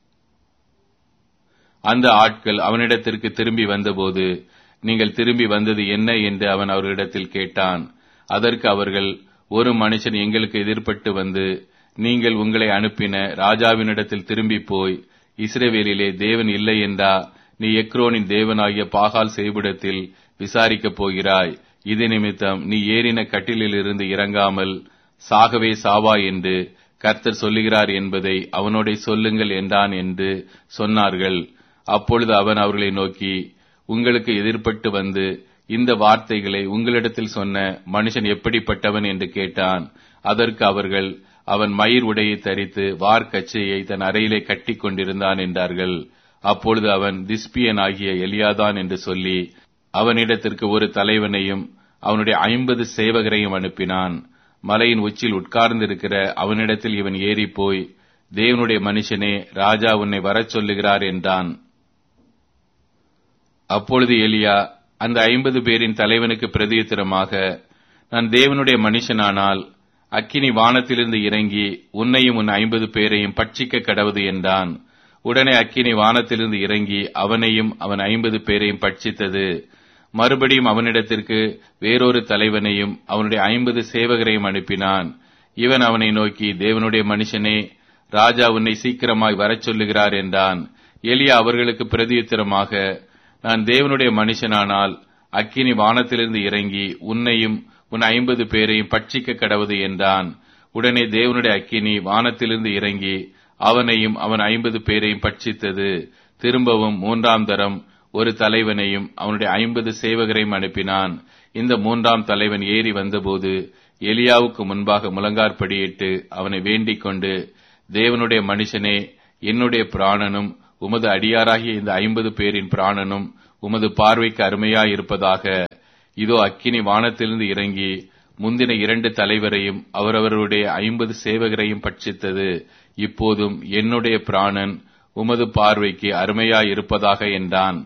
[SPEAKER 1] அந்த ஆட்கள் அவனிடத்திற்கு திரும்பி வந்தபோது, நீங்கள் திரும்பி வந்தது என்ன என்று அவன் அவர்களிடத்தில் கேட்டான். அதற்கு அவர்கள், ஒரு மனுஷன் எங்களுக்கு எதிர்பட்டு வந்து நீங்கள் உங்களை அனுப்பின ராஜாவினிடத்தில் திரும்பி போய் இஸ்ரவேலிலே தேவன் இல்லை என்றா நீ எக்ரோனின் தேவனாகிய பாகால் சேபுடத்தில் விசாரிக்கப் போகிறாய். இது நிமித்தம் நீ ஏறின கட்டிலிலிருந்து இறங்காமல் சாகவே சாவா என்று கர்த்தர் சொல்லுகிறார் என்பதை அவனோட சொல்லுங்கள் என்றான் என்று சொன்னார்கள். அப்பொழுது அவன் அவர்களை நோக்கி, உங்களுக்கு எதிர்பட்டு வந்து இந்த வார்த்தைகளை உங்களிடத்தில் சொன்ன மனுஷன் எப்படிப்பட்டவன் என்று கேட்டான். அதற்கு அவர்கள், அவன் மயிர் உடையை தரித்து வார்க்கச்சையை தன் அறையிலே கட்டி கொண்டிருந்தான் என்றார்கள். அப்பொழுது அவன் திஸ்பியன் ஆகிய எலியாதான் என்று சொல்லி அவனிடத்திற்கு ஒரு தலைவனையும் அவனுடைய ஐம்பது சேவகரையும் அனுப்பினான். மலையின் உச்சியில் உட்கார்ந்திருக்கிற அவனிடத்தில் இவன் ஏறி போய், தேவனுடைய மனுஷனே, ராஜா உன்னை வரச் சொல்லுகிறார் என்றான். அப்பொழுது எலியா அந்த ஐம்பது பேரின் தலைவனுக்கு பிரதியுத்தரமாக, நான் தேவனுடைய மனுஷனானால் அக்கினி வானத்திலிருந்து இறங்கி உன்னையும் உன் ஐம்பது பேரையும் பட்சிக்க கடவுது என்றான். உடனே அக்கினி வானத்திலிருந்து இறங்கி அவனையும் அவன் ஐம்பது பேரையும் பட்சித்தது. மறுபடியும் அவனிடத்திற்கு வேறொரு தலைவனையும் அவனுடைய ஐம்பது சேவகரையும் அனுப்பினான். இவன் அவனை நோக்கி, தேவனுடைய மனுஷனே, ராஜா உன்னை சீக்கிரமாய் வரச் சொல்லுகிறார் என்றான். எலியா அவர்களுக்கு பிரதியுத்தரமாக, நான் தேவனுடைய மனுஷனானால் அக்கினி வானத்திலிருந்து இறங்கி உன்னையும் உன் ஐம்பது பேரையும் பட்சிக்க கடவுது என்றான். உடனே தேவனுடைய அக்கினி வானத்திலிருந்து இறங்கி அவனையும் அவன் ஐம்பது பேரையும் பட்சித்தது. திரும்பவும் மூன்றாம் தரம் ஒரு தலைவனையும் அவனுடைய ஐம்பது சேவகரையும் அனுப்பினான். இந்த மூன்றாம் தலைவன் ஏறி வந்தபோது எலியாவுக்கு முன்பாக முழங்காற்படியிட்டு அவனை வேண்டிக் கொண்டு, தேவனுடைய மனுஷனே, என்னுடைய பிராணனும் உமது அடியாராகிய இந்த ஐம்பது பேரின் பிராணனும் உமது பார்வைக்கு அருமையாயிருப்பதாக. இதோ அக்கினி வானத்திலிருந்து இறங்கி முந்தின இரண்டு தலைவரையும் அவரவருடைய ஐம்பது சேவகரையும் பட்சித்தது. இப்போதும் என்னுடைய பிராணன் உமது பார்வைக்கு அருமையாயிருப்பதாக என்றான்.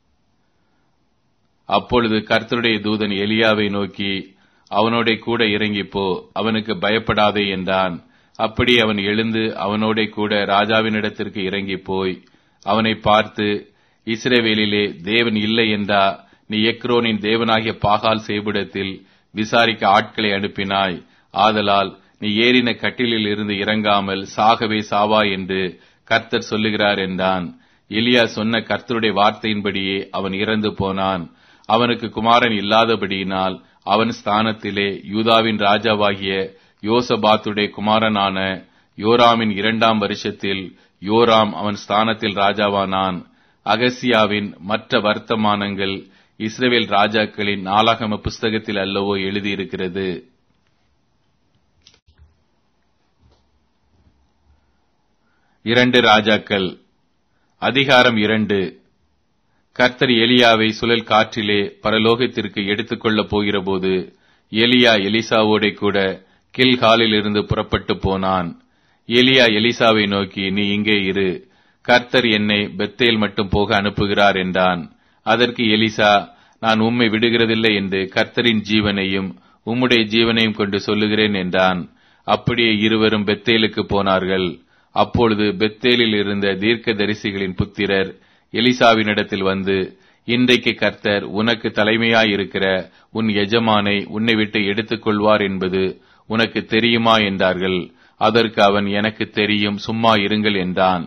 [SPEAKER 1] அப்பொழுது கர்த்தருடைய தூதன் எலியாவை நோக்கி, அவனோட கூட இறங்கிப்போ, அவனுக்கு பயப்படாதே என்றான். அப்படி அவன் எழுந்து அவனோட கூட ராஜாவினிடத்திற்கு இறங்கி போய் அவனை பார்த்து, இஸ்ரவேலிலே தேவன் இல்லை என்றா நீ எக்ரோனின் தேவனாகிய பாகால் சேபுடத்தில் விசாரிக்க ஆட்களை அனுப்பினாய்? ஆதலால் நீ ஏறின கட்டிலில் இருந்து இறங்காமல் சாகவே சாவாய் என்று கர்த்தர் சொல்லுகிறார் என்றான். எலியா சொன்ன கர்த்தருடைய வார்த்தையின்படியே அவன் இறந்து போனான். அவனுக்கு குமாரன் இல்லாதபடியினால் அவன் ஸ்தானத்திலே யூதாவின் ராஜாவாகிய யோசபாத்துடைய குமாரனான யோராமின் இரண்டாம் வருஷத்தில் யோராம் அவன் ஸ்தானத்தில் ராஜாவானான். அகசியாவின் மற்ற வர்த்தமானங்கள் இஸ்ரவேல் ராஜாக்களின் நாளாகம புஸ்தகத்தில் அல்லவோ எழுதியிருக்கிறது. இரண்டு ராஜாக்கள் அதிகாரம் இரண்டு. கர்த்தர் எலியாவை சுழல் காற்றிலே பரலோகத்திற்கு எடுத்துக் கொள்ளப் போகிறபோது எலியா எலிசாவோட கூட கில்காலில் இருந்து புறப்பட்டு போனான். எலியா எலிசாவை நோக்கி, நீ இங்கே இரு, கர்த்தர் என்னை பெத்தேல் மட்டும் போக அனுப்புகிறார் என்றான். அதற்கு எலிசா, நான் உம்மை விடுகிறதில்லை என்று கர்த்தரின் ஜீவனையும் உம்முடைய ஜீவனையும் கொண்டு சொல்லுகிறேன் என்றான். அப்படியே இருவரும் பெத்தேலுக்கு போனார்கள். அப்பொழுது பெத்தேலில் இருந்த தீர்க்க தரிசிகளின் புத்திரர் எலிசாவினிடத்தில் வந்து, இன்றைக்கு கர்த்தர் உனக்கு தலைமையாயிருக்கிற உன் எஜமானை உன்னை விட்டு எடுத்துக் கொள்வார் என்பது உனக்கு தெரியுமா என்றார்கள். அதற்கு அவன், எனக்கு தெரியும், சும்மா இருங்கள் என்றான்.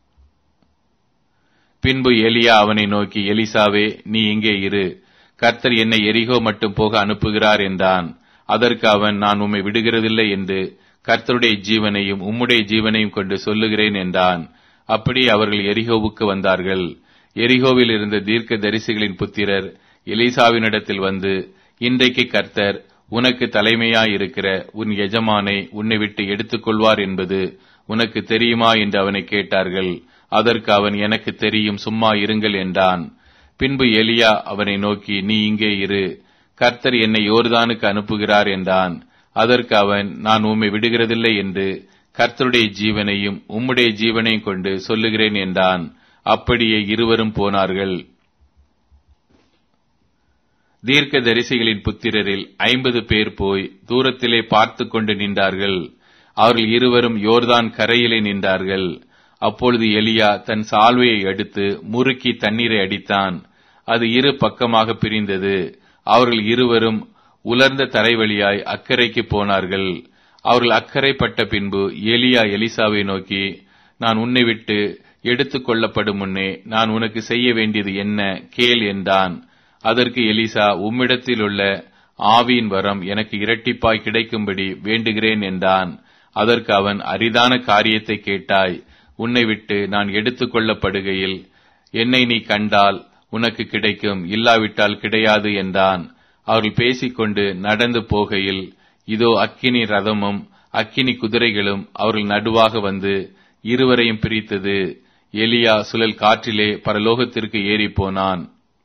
[SPEAKER 1] பின்பு எலியா அவனை நோக்கி, எலிசாவே, நீ இங்கே இரு, கர்த்தர் என்னை எரிகோ மட்டும் போக அனுப்புகிறார் என்றான். அதற்கு அவன், நான் உம்மை விடுகிறதில்லை என்று கர்த்தருடைய ஜீவனையும் உம்முடைய ஜீவனையும் கொண்டு சொல்லுகிறேன் என்றான். அப்படி அவர்கள் எரிகோவுக்கு வந்தார்கள். எரிகோவில் இருந்த தீர்க்க தரிசிகளின் புத்திரர் எலிசாவினிடத்தில் வந்து, இன்றைக்கு கர்த்தர் உனக்கு தலைமையாயிருக்கிற உன் எஜமானை உன்னை விட்டு எடுத்துக் கொள்வார் என்பது உனக்கு தெரியுமா என்று அவனை கேட்டார்கள். அதற்கு அவன், எனக்கு தெரியும், சும்மா இருங்கள் என்றான். பின்பு எலியா அவனை நோக்கி, நீ இங்கே இரு, கர்த்தர் என்னை யோர்தானுக்கு அனுப்புகிறார் என்றான். அதற்கு அவன், நான் உம்மை விடுகிறதில்லை என்று கர்த்தருடைய ஜீவனையும் உம்முடைய ஜீவனையும் கொண்டு சொல்லுகிறேன் என்றான். அப்படியே இருவரும் போனார்கள். தீர்க்க தரிசிகளின் புத்திரரில் ஐம்பது பேர் போய் தூரத்திலே பார்த்து கொண்டு நின்றார்கள். அவர்கள் இருவரும் யோர்தான் கரையிலே நின்றார்கள். அப்பொழுது எலியா தன் சால்வையை எடுத்து முறுக்கி தண்ணீரை அடித்தான். அது இரு பக்கமாக பிரிந்தது. அவர்கள் இருவரும் உலர்ந்த தரைவழியாய் அக்கறைக்கு போனார்கள். அவர்கள் அக்கறைப்பட்ட பின்பு எலியா எலிசாவை நோக்கி, நான் உன்னை விட்டு எடுத்துக் கொள்ளப்படும் முன்னே நான் உனக்கு செய்ய வேண்டியது என்ன கேள் என்றான். அதற்கு எலிசா, உம்மிடத்தில் உள்ள ஆவியின் வரம் எனக்கு இரட்டிப்பாய் கிடைக்கும்படி வேண்டுகிறேன் என்றான். அதற்கு அவன், அரிதான காரியத்தை கேட்டாய், உன்னை விட்டு நான் எடுத்துக் கொள்ளப்படுகையில் என்னை நீ கண்டால் உனக்கு கிடைக்கும், இல்லாவிட்டால் கிடையாது என்றான். அவர்கள் பேசிக்கொண்டு நடந்து போகையில் இதோ அக்கினி ரதமும் அக்கினி குதிரைகளும் அவர்கள் நடுவாக வந்து இருவரையும் பிரித்தது. எலியா சுழல் காற்றிலே பரலோகத்திற்கு ஏறி போனான்.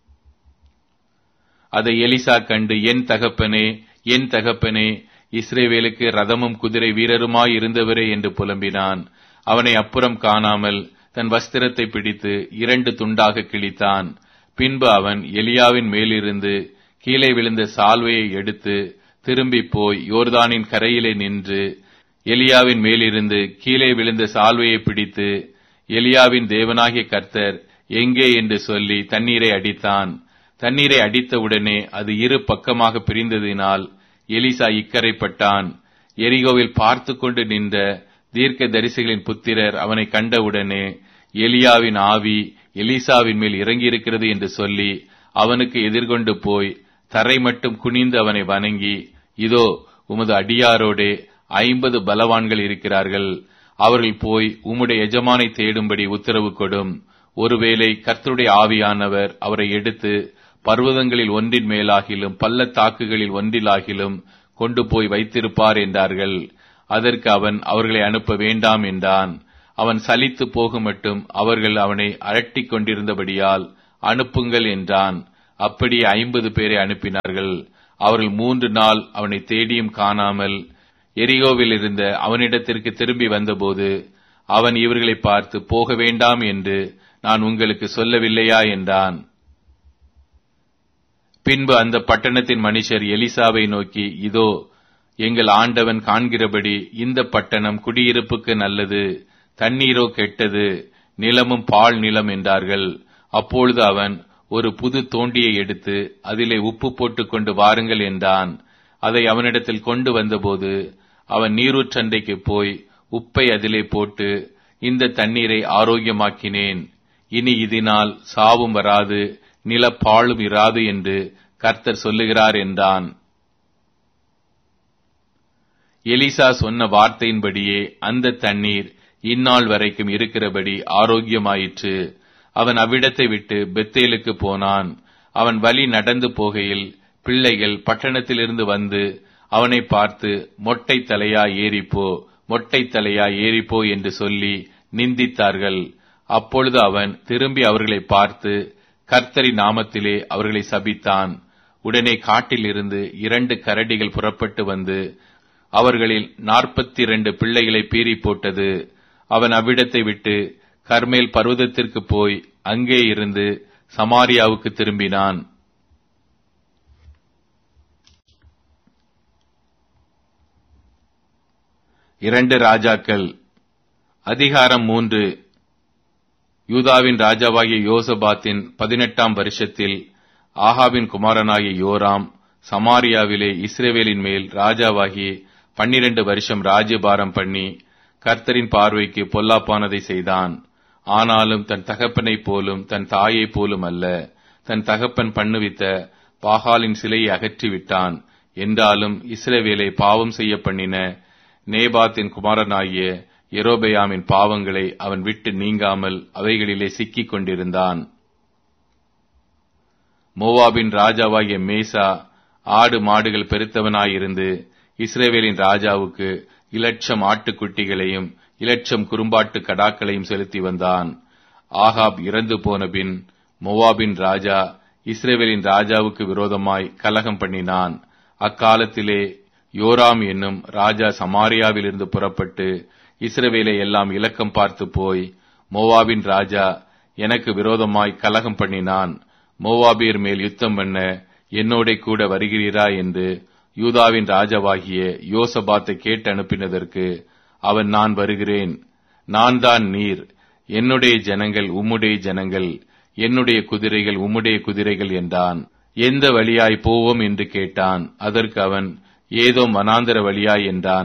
[SPEAKER 1] அதை எலிசா கண்டு, என் தகப்பனே, என் தகப்பனே, இஸ்ரவேலுக்கு ரதமும் குதிரை வீரருமாய் இருந்தவரே என்று புலம்பினான். அவனை அப்புறம் காணாமல் தன் வஸ்திரத்தை பிடித்து இரண்டு துண்டாக கிழித்தான். பின்பு அவன் எலியாவின் மேலிருந்து கீழே விழுந்த சால்வையை எடுத்து திரும்பி போய் யோர்தானின் கரையிலே நின்று எலியாவின் மேலிருந்து கீழே விழுந்த சால்வையை பிடித்து, எலியாவின் தேவனாகிய கர்த்தர் எங்கே என்று சொல்லி தண்ணீரை அடித்தான். தண்ணீரை அடித்தவுடனே அது இரு பக்கமாக பிரிந்ததினால் எலிசா இக்கரைப்பட்டான். எரிகோவில் பார்த்து கொண்டு நின்ற தீர்க்க தரிசிகளின் புத்திரர் அவனை கண்டவுடனே, எலியாவின் ஆவி எலிசாவின் மேல் இறங்கியிருக்கிறது என்று சொல்லி அவனுக்கு எதிர்கொண்டு போய் தரை மட்டும் குனிந்து அவனை வணங்கி, இதோ உமது அடியாரோடே ஐம்பது பலவான்கள் இருக்கிறார்கள், அவர்கள் போய் உம்முடைய எஜமானை தேடும்படி உத்தரவு கொடும். ஒருவேளை கர்த்தருடைய ஆவியானவர் அவரை எடுத்து பர்வதங்களில் ஒன்றின் மேலாகிலும் பள்ளத்தாக்குகளில் ஒன்றிலாகிலும் கொண்டு போய் வைத்திருப்பார் என்றார்கள். அதற்கு அவன் அவர்களை அனுப்ப வேண்டாம் என்றான். அவன் சலித்து போகும் மட்டும் அவர்கள் அவனை அரட்டிக் கொண்டிருந்தபடியால் அனுப்புங்கள் என்றான். அப்படியே ஐம்பது பேரை அனுப்பினார்கள். அவர்கள் மூன்று நாள் அவனை தேடியும் காணாமல் எரிகோவில் இருந்த அவனிடத்திற்கு திரும்பி வந்தபோது அவன் இவர்களை பார்த்து, போக வேண்டாம் என்று நான் உங்களுக்கு சொல்லவில்லையா என்றான். பின்பு அந்த பட்டணத்தின் மனுஷர் எலிசாவை நோக்கி, இதோ எங்கள் ஆண்டவன் காண்கிறபடி இந்த பட்டணம் குடியிருப்புக்கு நல்லது, தண்ணீரோ கெட்டது, நிலமும் பால் நிலம் என்றார்கள். அப்பொழுது அவன் ஒரு புது தோண்டியை எடுத்து அதிலே உப்பு போட்டுக் கொண்டு வாருங்கள் என்றான். அதை அவனிடத்தில் கொண்டு வந்தபோது அவன் நீரூற்றண்டைக்கு போய் உப்பை அதிலே போட்டு, இந்த தண்ணீரை ஆரோக்கியமாக்கினேன், இனி இதனால் சாவும் வராது, நிலப்பாழும் இராது என்று கர்த்தர் சொல்லுகிறார் என்றான். எலிசா சொன்ன வார்த்தையின்படியே அந்த தண்ணீர் இந்நாள் வரைக்கும் இருக்கிறபடி ஆரோக்கியமாயிற்று. அவன் அவ்விடத்தை விட்டு பெத்தேலுக்கு போனான். அவன் வழி நடந்து போகையில் பிள்ளைகள் பட்டணத்திலிருந்து வந்து அவனை பார்த்து, மொட்டை தலையா ஏறிப்போ, மொட்டை தலையா ஏறிப்போ என்று சொல்லி நிந்தித்தார்கள். அப்பொழுது அவன் திரும்பி அவர்களை பார்த்து கர்த்தரின் நாமத்திலே அவர்களை சபித்தான். உடனே காட்டிலிருந்து இரண்டு கரடிகள் புறப்பட்டு வந்து அவர்களில் நாற்பத்தி இரண்டு பிள்ளைகளை பீறி போட்டது. அவன் அவ்விடத்தை விட்டு கர்மேல் பர்வதத்திற்கு போய் அங்கே இருந்து சமாரியாவுக்கு திரும்பினான். இரண்டு ராஜாக்கள் அதிகாரம் மூன்று. யூதாவின் ராஜாவாகிய யோசபாத்தின் பதினெட்டாம் வருஷத்தில் ஆகாபின் குமாரனாகிய யோராம் சமாரியாவிலே இஸ்ரவேலின் மேல் ராஜாவாகி பன்னிரண்டு வருஷம் ராஜ்யபாரம் பண்ணி கர்த்தரின் பார்வைக்கு பொல்லாப்பானதை செய்தான். ஆனாலும் தன் தகப்பனைப் போலும் தன் தாயைப் போலும் அல்ல, தன் தகப்பன் பண்ணுவித்த பாகாலின் சிலையை அகற்றிவிட்டான். என்றாலும் இஸ்ரவேலை பாவம் செய்ய பண்ணின நேபாத்தின் குமாரனாகிய யெரொபெயாமின் பாவங்களை அவன் விட்டு நீங்காமல் அவைகளிலே சிக்கிக் கொண்டிருந்தான். மோவாபின் ராஜாவாகிய மேசா ஆடு மாடுகள் பெருத்தவனாயிருந்து இஸ்ரவேலின் ராஜாவுக்கு இலட்சம் ஆட்டுக்குட்டிகளையும் இலட்சம் குறும்பாட்டு கடாக்களையும் செலுத்தி வந்தான். ஆகாப் இறந்து போன பின் மோவாபின் ராஜா இஸ்ரவேலின் ராஜாவுக்கு விரோதமாய் கலகம் பண்ணினான். அக்காலத்திலே யோராம் என்னும் ராஜா சமாரியாவிலிருந்து புறப்பட்டு இஸ்ரவேலை எல்லாம் இலக்கம் பார்த்து போய், மோவாபின் ராஜா எனக்கு விரோதமாய் கலகம் பண்ணினான், மோவாபியர் மேல் யுத்தம் பண்ண என்னோட கூட வருகிறீரா என்று யூதாவின் ராஜாவாகிய யோசபாத்தை கேட்டு அனுப்பினதற்கு அவன், நான் வருகிறேன், நான் தான் நீர், என்னுடைய ஜனங்கள் உம்முடைய ஜனங்கள், என்னுடைய குதிரைகள் உம்முடைய குதிரைகள் என்றான். எந்த வழியாய் போவோம் என்று கேட்டான். அதற்கு அவன், ஏதோ வனாந்தர வழியாய் என்றான்.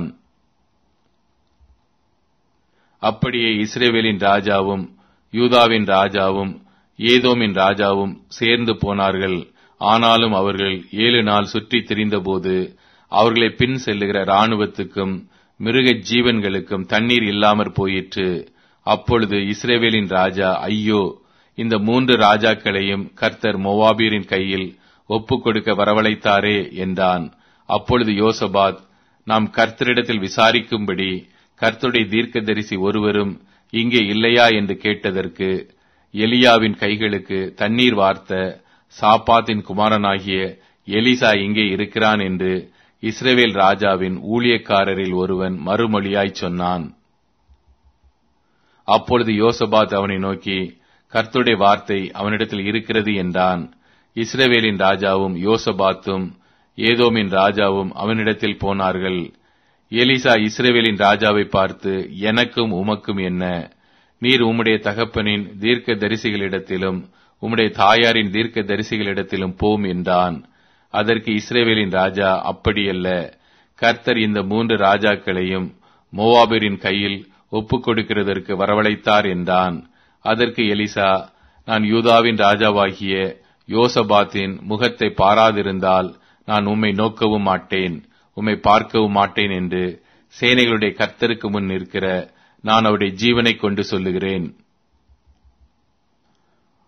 [SPEAKER 1] அப்படியே இஸ்ரவேலின் ராஜாவும் யூதாவின் ராஜாவும் ஏதோமின் ராஜாவும் சேர்ந்து போனார்கள். ஆனாலும் அவர்கள் ஏழு நாள் சுற்றி திரிந்தபோது அவர்களை பின் செல்லுகிற இராணுவத்துக்கும் மிருக ஜீவன்களுக்கும் தண்ணீர் இல்லாமற் போயிற்று. அப்பொழுது இஸ்ரவேலின் ராஜா, ஐயோ, இந்த மூன்று ராஜாக்களையும் கர்த்தர் மோவாபியரின் கையில் ஒப்புக் கொடுக்க வரவழைத்தாரே என்றான். அப்பொழுது யோசபாத், நாம் கர்த்தரிடத்தில் விசாரிக்கும்படி கர்த்தருடைய தீர்க்கதரிசி ஒருவரும் இங்கே இல்லையா என்று கேட்டதற்கு, எலியாவின் கைகளுக்கு தண்ணீர் வார்த்த சாப்பாத்தின் குமாரனாகிய எலிசா இங்கே இருக்கிறான் என்று இஸ்ரவேல் ராஜாவின் ஊழியக்காரரில் ஒருவன் மறுமொழியாய் சொன்னான். அப்பொழுது யோசபாத் அவனை நோக்கி, கர்த்தருடைய வார்த்தை அவனிடத்தில் இருக்கிறது என்றான். இஸ்ரவேலின் ராஜாவும் யோசபாத்தும் ஏதோமின் ராஜாவும் அவனிடத்தில் போனார்கள். எலிசா இஸ்ரவேலின் ராஜாவை பார்த்து, எனக்கும் உமக்கும் என்ன? நீர் உம்முடைய தகப்பனின் தீர்க்க தரிசிகளிடத்திலும் உம்முடைய தாயாரின் தீர்க்க தரிசிகளிடத்திலும் போம் என்றான். அதற்கு இஸ்ரவேலின் ராஜா, அப்படியல்ல, கர்த்தர் இந்த மூன்று ராஜாக்களையும் மோவாபியரின் கையில் ஒப்புக் கொடுக்கிறதற்கு வரவழைத்தார் என்றான். அதற்கு எலிசா, நான் யூதாவின் ராஜாவாகிய யோசபாத்தின் முகத்தை பாராதிருந்தால் நான் உம்மை நோக்கவும் மாட்டேன், உம்மை பார்க்கவும் மாட்டேன் என்று சேனைகளுடைய கர்த்தருக்கு முன் நிற்கிற நான் அவருடைய ஜீவனை கொண்டு சொல்லுகிறேன்.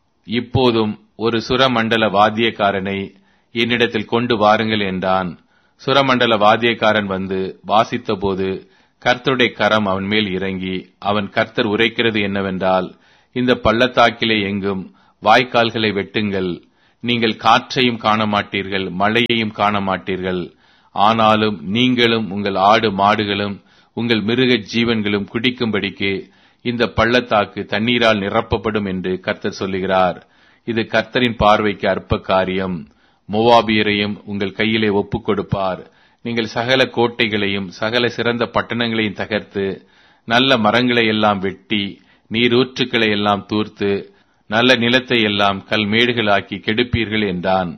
[SPEAKER 1] இப்போதும் ஒரு சுரமண்டல வாத்தியக்காரனை என்னிடத்தில் கொண்டு வாருங்கள் என்றான். சுரமண்டல வாத்தியக்காரன் வந்து வாசித்தபோது கர்த்தருடைய கரம் அவன் மேல் இறங்கி, அவன் கர்த்தர் உரைக்கிறது என்னவென்றால், இந்த பள்ளத்தாக்கிலே எங்கும் வாய்க்கால்களை வெட்டுங்கள். நீங்கள் காற்றையும் காண மாட்டீர்கள், மழையையும் காண மாட்டீர்கள். ஆனாலும் நீங்களும் உங்கள் ஆடு மாடுகளும் உங்கள் மிருக ஜீவன்களும் குடிக்கும்படிக்கு இந்த பள்ளத்தாக்கு தண்ணீரால் நிரப்பப்படும் என்று கர்த்தர் சொல்லுகிறார். இது கர்த்தரின் பார்வைக்கு அற்ப காரியம். மோவாபியரையும் உங்கள் கையிலே ஒப்புக் கொடுப்பார். நீங்கள் சகல கோட்டைகளையும் சகல சிறந்த பட்டணங்களையும் தகர்த்து நல்ல மரங்களை எல்லாம் வெட்டி நீரூற்றுக்களை எல்லாம் தூர்த்து நல்ல நிலத்தை எல்லாம் கல்மேடுகளாக்கி கெடுப்பீர்கள் என்றான்.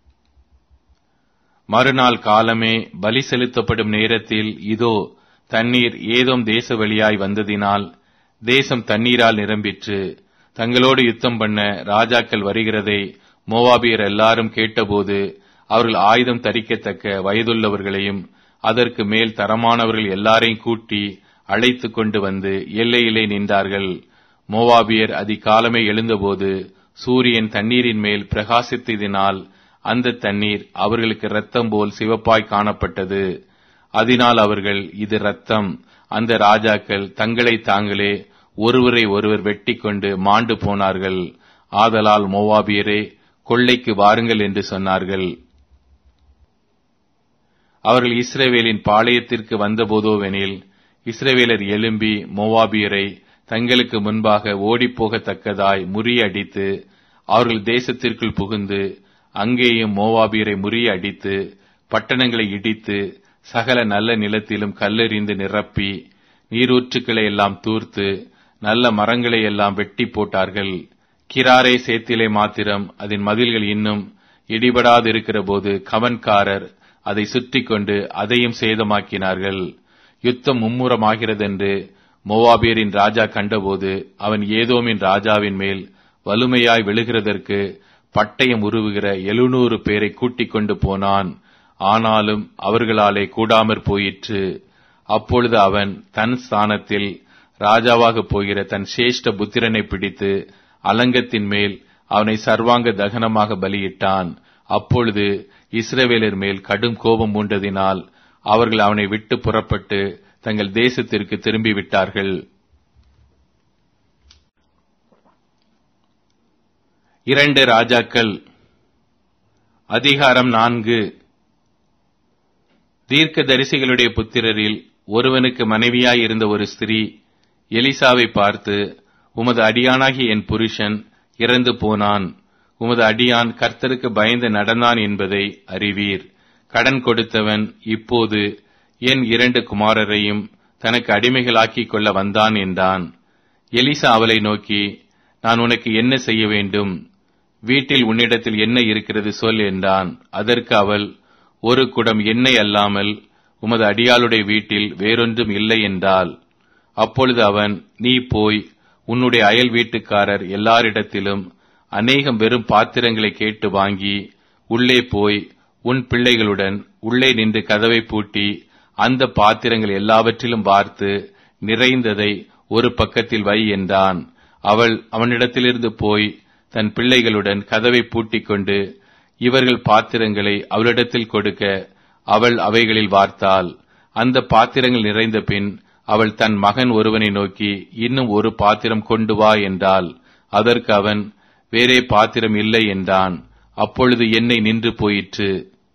[SPEAKER 1] மறுநாள் காலமே பலி செலுத்தப்படும் நேரத்தில் இதோ தண்ணீர் ஏதோம் தேச வழியாய் வந்ததினால் தேசம் தண்ணீரால் நிரம்பிற்று. தங்களோடு யுத்தம் பண்ண ராஜாக்கள் வருகிறதை மோவாபியர் எல்லாரும் கேட்டபோது அவர்கள் ஆயுதம் தரிக்கத்தக்க வயதுள்ளவர்களையும் அதற்கு மேல் தரமானவர்கள் எல்லாரையும் கூட்டி அழைத்து கொண்டு வந்து எல்லையிலே நின்றார்கள். மோவாபியர் அதிகாலமே எழுந்தபோது சூரியன் தண்ணீரின் மேல் பிரகாசித்ததினால் அந்த தண்ணீர் அவர்களுக்கு இரத்தம் போல் சிவப்பாய் காணப்பட்டது. அதனால் அவர்கள், இது இரத்தம், அந்த ராஜாக்கள் தங்களை தாங்களே ஒருவரை ஒருவர் வெட்டி கொண்டு மாண்டு போனார்கள். ஆதலால் மோவாபியரே, கொள்ளைக்கு வாருங்கள் என்று சொன்னார்கள். அவர்கள் இஸ்ரவேலின் பாளையத்திற்கு வந்தபோதோவெனில் இஸ்ரவேலர் எழும்பி மோவாபியரை தங்களுக்கு முன்பாக ஓடிப்போகத்தக்கதாய் முறியடித்து அவர்கள் தேசத்திற்குள் புகுந்து அங்கேயும் மோவாபியரை முறியடித்து பட்டணங்களை இடித்து சகல நல்ல நிலத்திலும் கல்லெறிந்து நிரப்பி நீரூற்றுக்களை எல்லாம் தூர்த்து நல்ல மரங்களை எல்லாம் வெட்டி போட்டார்கள். கிராரே சேத்திலே மாத்திரம் அதன் மதில்கள் இன்னும் இடிபடாதிருக்கிற போது கவன்காரர் அதை சுற்றி கொண்டு அதையும் சேதமாக்கினார்கள். யுத்தம் மும்முரமாகிறதென்று மோவாபியரின் ராஜா கண்டபோது அவன் ஏதோமின் ராஜாவின் மேல் வலுமையாய் விழுகிறதற்கு பட்டயம் உருவுகிற எழுநூறு பேரை கூட்டிக் கொண்டு போனான். ஆனாலும் அவர்களாலே கூடாமற் போயிற்று. அப்பொழுது அவன் தன் ஸ்தானத்தில் ராஜாவாக போகிற தன் சேஷ்ட புத்திரனை பிடித்து அலங்கத்தின் மேல் அவனை சர்வாங்க தகனமாக பலியிட்டான். அப்பொழுது இஸ்ரவேலர் மேல் கடும் கோபம் மூண்டதினால் அவர்கள் அவனை விட்டு புறப்பட்டு தங்கள் தேசத்திற்கு திரும்பிவிட்டார்கள். இரண்டு ராஜாக்கள் அதிகாரம் நான்கு. தீர்க்க தரிசிகளுடைய புத்திரரில் ஒருவனுக்கு மனைவியாய் இருந்த ஒரு ஸ்திரீ எலிசாவை பார்த்து, உமது அடியானாகிய என் புருஷன் இறந்து போனான். உமது அடியான் கர்த்தருக்கு பயந்து நடந்தான் என்பதை அறிவீர். கடன் கொடுத்தவன் இப்போது என் இரண்டு குமாரரையும் தனக்கு அடிமைகளாக்கிக் கொள்ள வந்தான் என்றான். எலிசா அவளை நோக்கி, நான் உனக்கு என்ன செய்ய வேண்டும்? வீட்டில் உன்னிடத்தில் என்ன இருக்கிறது சொல் என்றான். அதற்கு அவள், ஒரு குடம் எண்ணெய் அல்லாமல் உமது அடியாளுடைய வீட்டில் வேறொன்றும் இல்லை என்றாள். அப்பொழுது அவன், நீ போய் உன்னுடைய அயல் வீட்டுக்காரர் எல்லாரிடத்திலும் அநேகம் வெறும் பாத்திரங்களை கேட்டு வாங்கி உள்ளே போய் உன் பிள்ளைகளுடன் உள்ளே நின்று கதவை பூட்டி அந்த பாத்திரங்கள் எல்லாவற்றிலும் பார்த்து நிறைந்ததை ஒரு பக்கத்தில் வை என்றான். அவள் அவனிடத்திலிருந்து போய் தன் பிள்ளைகளுடன் கதவை பூட்டிக் கொண்டு இவர்கள் பாத்திரங்களை அவளிடத்தில் கொடுக்க அவள் அவைகளில் வார்த்தாள். அந்த பாத்திரங்கள் நிறைந்த பின் அவள் தன் மகன் ஒருவனை நோக்கி, இன்னும் ஒரு பாத்திரம் கொண்டு வா என்றாள். அதற்கு அவன், வேறே பாத்திரம் இல்லை என்றான். அப்பொழுது எண்ணெய் நின்று போயிற்று.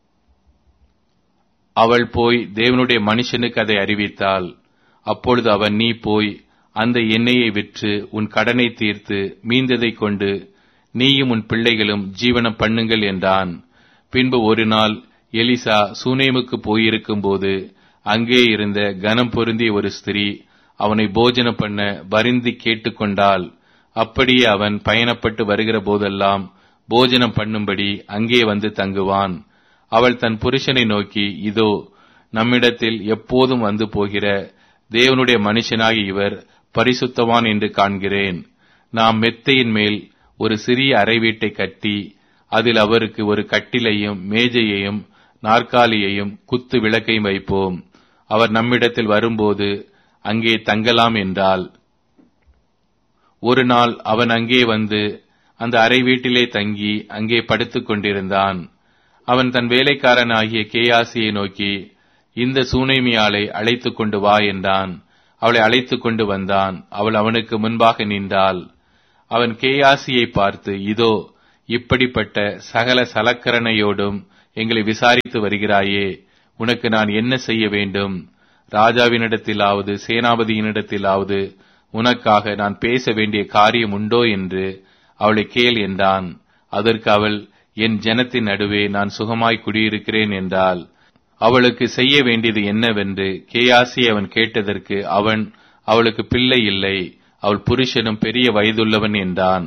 [SPEAKER 1] அவள் போய் தேவனுடைய மனுஷனுக்கு அதை அறிவித்தாள். அப்பொழுது அவன், நீ போய் அந்த எண்ணெயை விற்று உன் கடனை தீர்த்து மீந்ததை கொண்டு நீயும் உன் பிள்ளைகளும் ஜீவனம் பண்ணுங்கள் என்றான். பின்பு ஒரு நாள் எலிசா சூனேமுக்கு போயிருக்கும் போது அங்கே இருந்த கனம் பொருந்திய ஒரு ஸ்திரீ அவனை போஜனம் பண்ண வருந்தி கேட்டுக்கொண்டாள். அப்படியே அவன் பயணப்பட்டு வருகிற போதெல்லாம் போஜனம் பண்ணும்படி அங்கே வந்து தங்குவான். அவள் தன் புருஷனை நோக்கி, இதோ நம்மிடத்தில் எப்போதும் வந்து போகிற தேவனுடைய மனுஷனாகி இவர் பரிசுத்தவான் என்று காண்கிறேன். நாம் மெத்தையின் மேல் ஒரு சிறிய அறை வீட்டை கட்டி அதில் அவருக்கு ஒரு கட்டிலையும் மேஜையையும் நாற்காலியையும் குத்து விளக்கையும் வைப்போம். அவர் நம்மிடத்தில் வரும்போது அங்கே தங்கலாம் என்றாள். ஒரு நாள் அவன் அங்கே வந்து அந்த அறை வீட்டிலே தங்கி அங்கே படுத்துக் கொண்டிருந்தான். அவன் தன் வேலைக்காரன் ஆகிய கேயாசியை நோக்கி, இந்த சூனேமியாளை அழைத்துக் கொண்டு வா என்றான். அவளை அழைத்துக் கொண்டு வந்தான். அவள் அவனுக்கு முன்பாக நின்றாள். அவன் கேயாசியை பார்த்து, இதோ இப்படிப்பட்ட சகல சலக்கரணையோடும் எங்களை விசாரித்து வருகிறாயே, உனக்கு நான் என்ன செய்ய வேண்டும்? ராஜாவினிடத்திலாவது சேனாபதியினிடத்திலாவது உனக்காக நான் பேச வேண்டிய காரியம் உண்டோ என்று அவளை கேள் என்றான். அதற்கு அவள், என் ஜனத்தின் நடுவே நான் சுகமாய் குடியிருக்கிறேன் என்றாள். அவளுக்கு செய்ய வேண்டியது என்னவென்று கேயாசி அவன் கேட்டதற்கு அவன், அவளுக்கு பிள்ளை இல்லை, அவள் புருஷனும் பெரிய வயதுள்ளவன் என்றான்.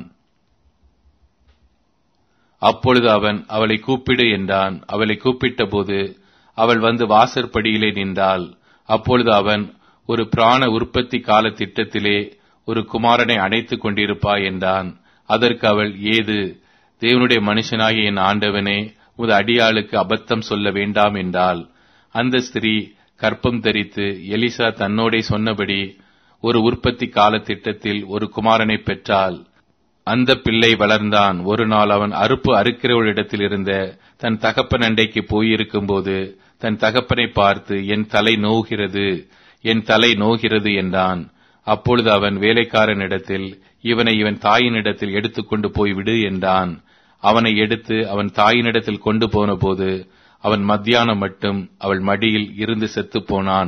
[SPEAKER 1] அப்பொழுது அவன், அவளை கூப்பிடு என்றான். அவளை கூப்பிட்ட போது அவள் வந்து வாசற்படியிலே நின்றாள். அப்பொழுது அவன், ஒரு பிராண உற்பத்தி கால திட்டத்திலே ஒரு குமாரனை அணைத்துக் கொண்டிருப்பாய் என்றான். அதற்கு அவள், ஏது, தேவனுடைய மனுஷனாகிய என் ஆண்டவனே, உமது அடியாளுக்கு அபத்தம் சொல்ல வேண்டாம் என்றாள். அந்த ஸ்திரீ கற்பம் தரித்து எலிசா தன்னோடே சொன்னபடி ஒரு உற்பத்தி கால திட்டத்தில் ஒரு குமாரனை பெற்றாள். அந்த பிள்ளை வளர்ந்தான். ஒரு நாள் அவன் அறுப்பு அறுக்கிறவளிடத்தில் இருந்த தன் தகப்பன் அண்டைக்கு போயிருக்கும் போது தன் தகப்பனை பார்த்து, என் தலை நோகிறது, என் தலை நோகிறது என்றான். அப்பொழுது அவன் வேலைக்காரனிடத்தில், இவனை இவன் தாயினிடத்தில் எடுத்துக்கொண்டு போய்விடு என்றான். அவனை எடுத்து அவன் தாயினிடத்தில் கொண்டு போன போது அவன் மத்தியானம் மட்டும் அவள் மடியில் இருந்து செத்துப் போனான்.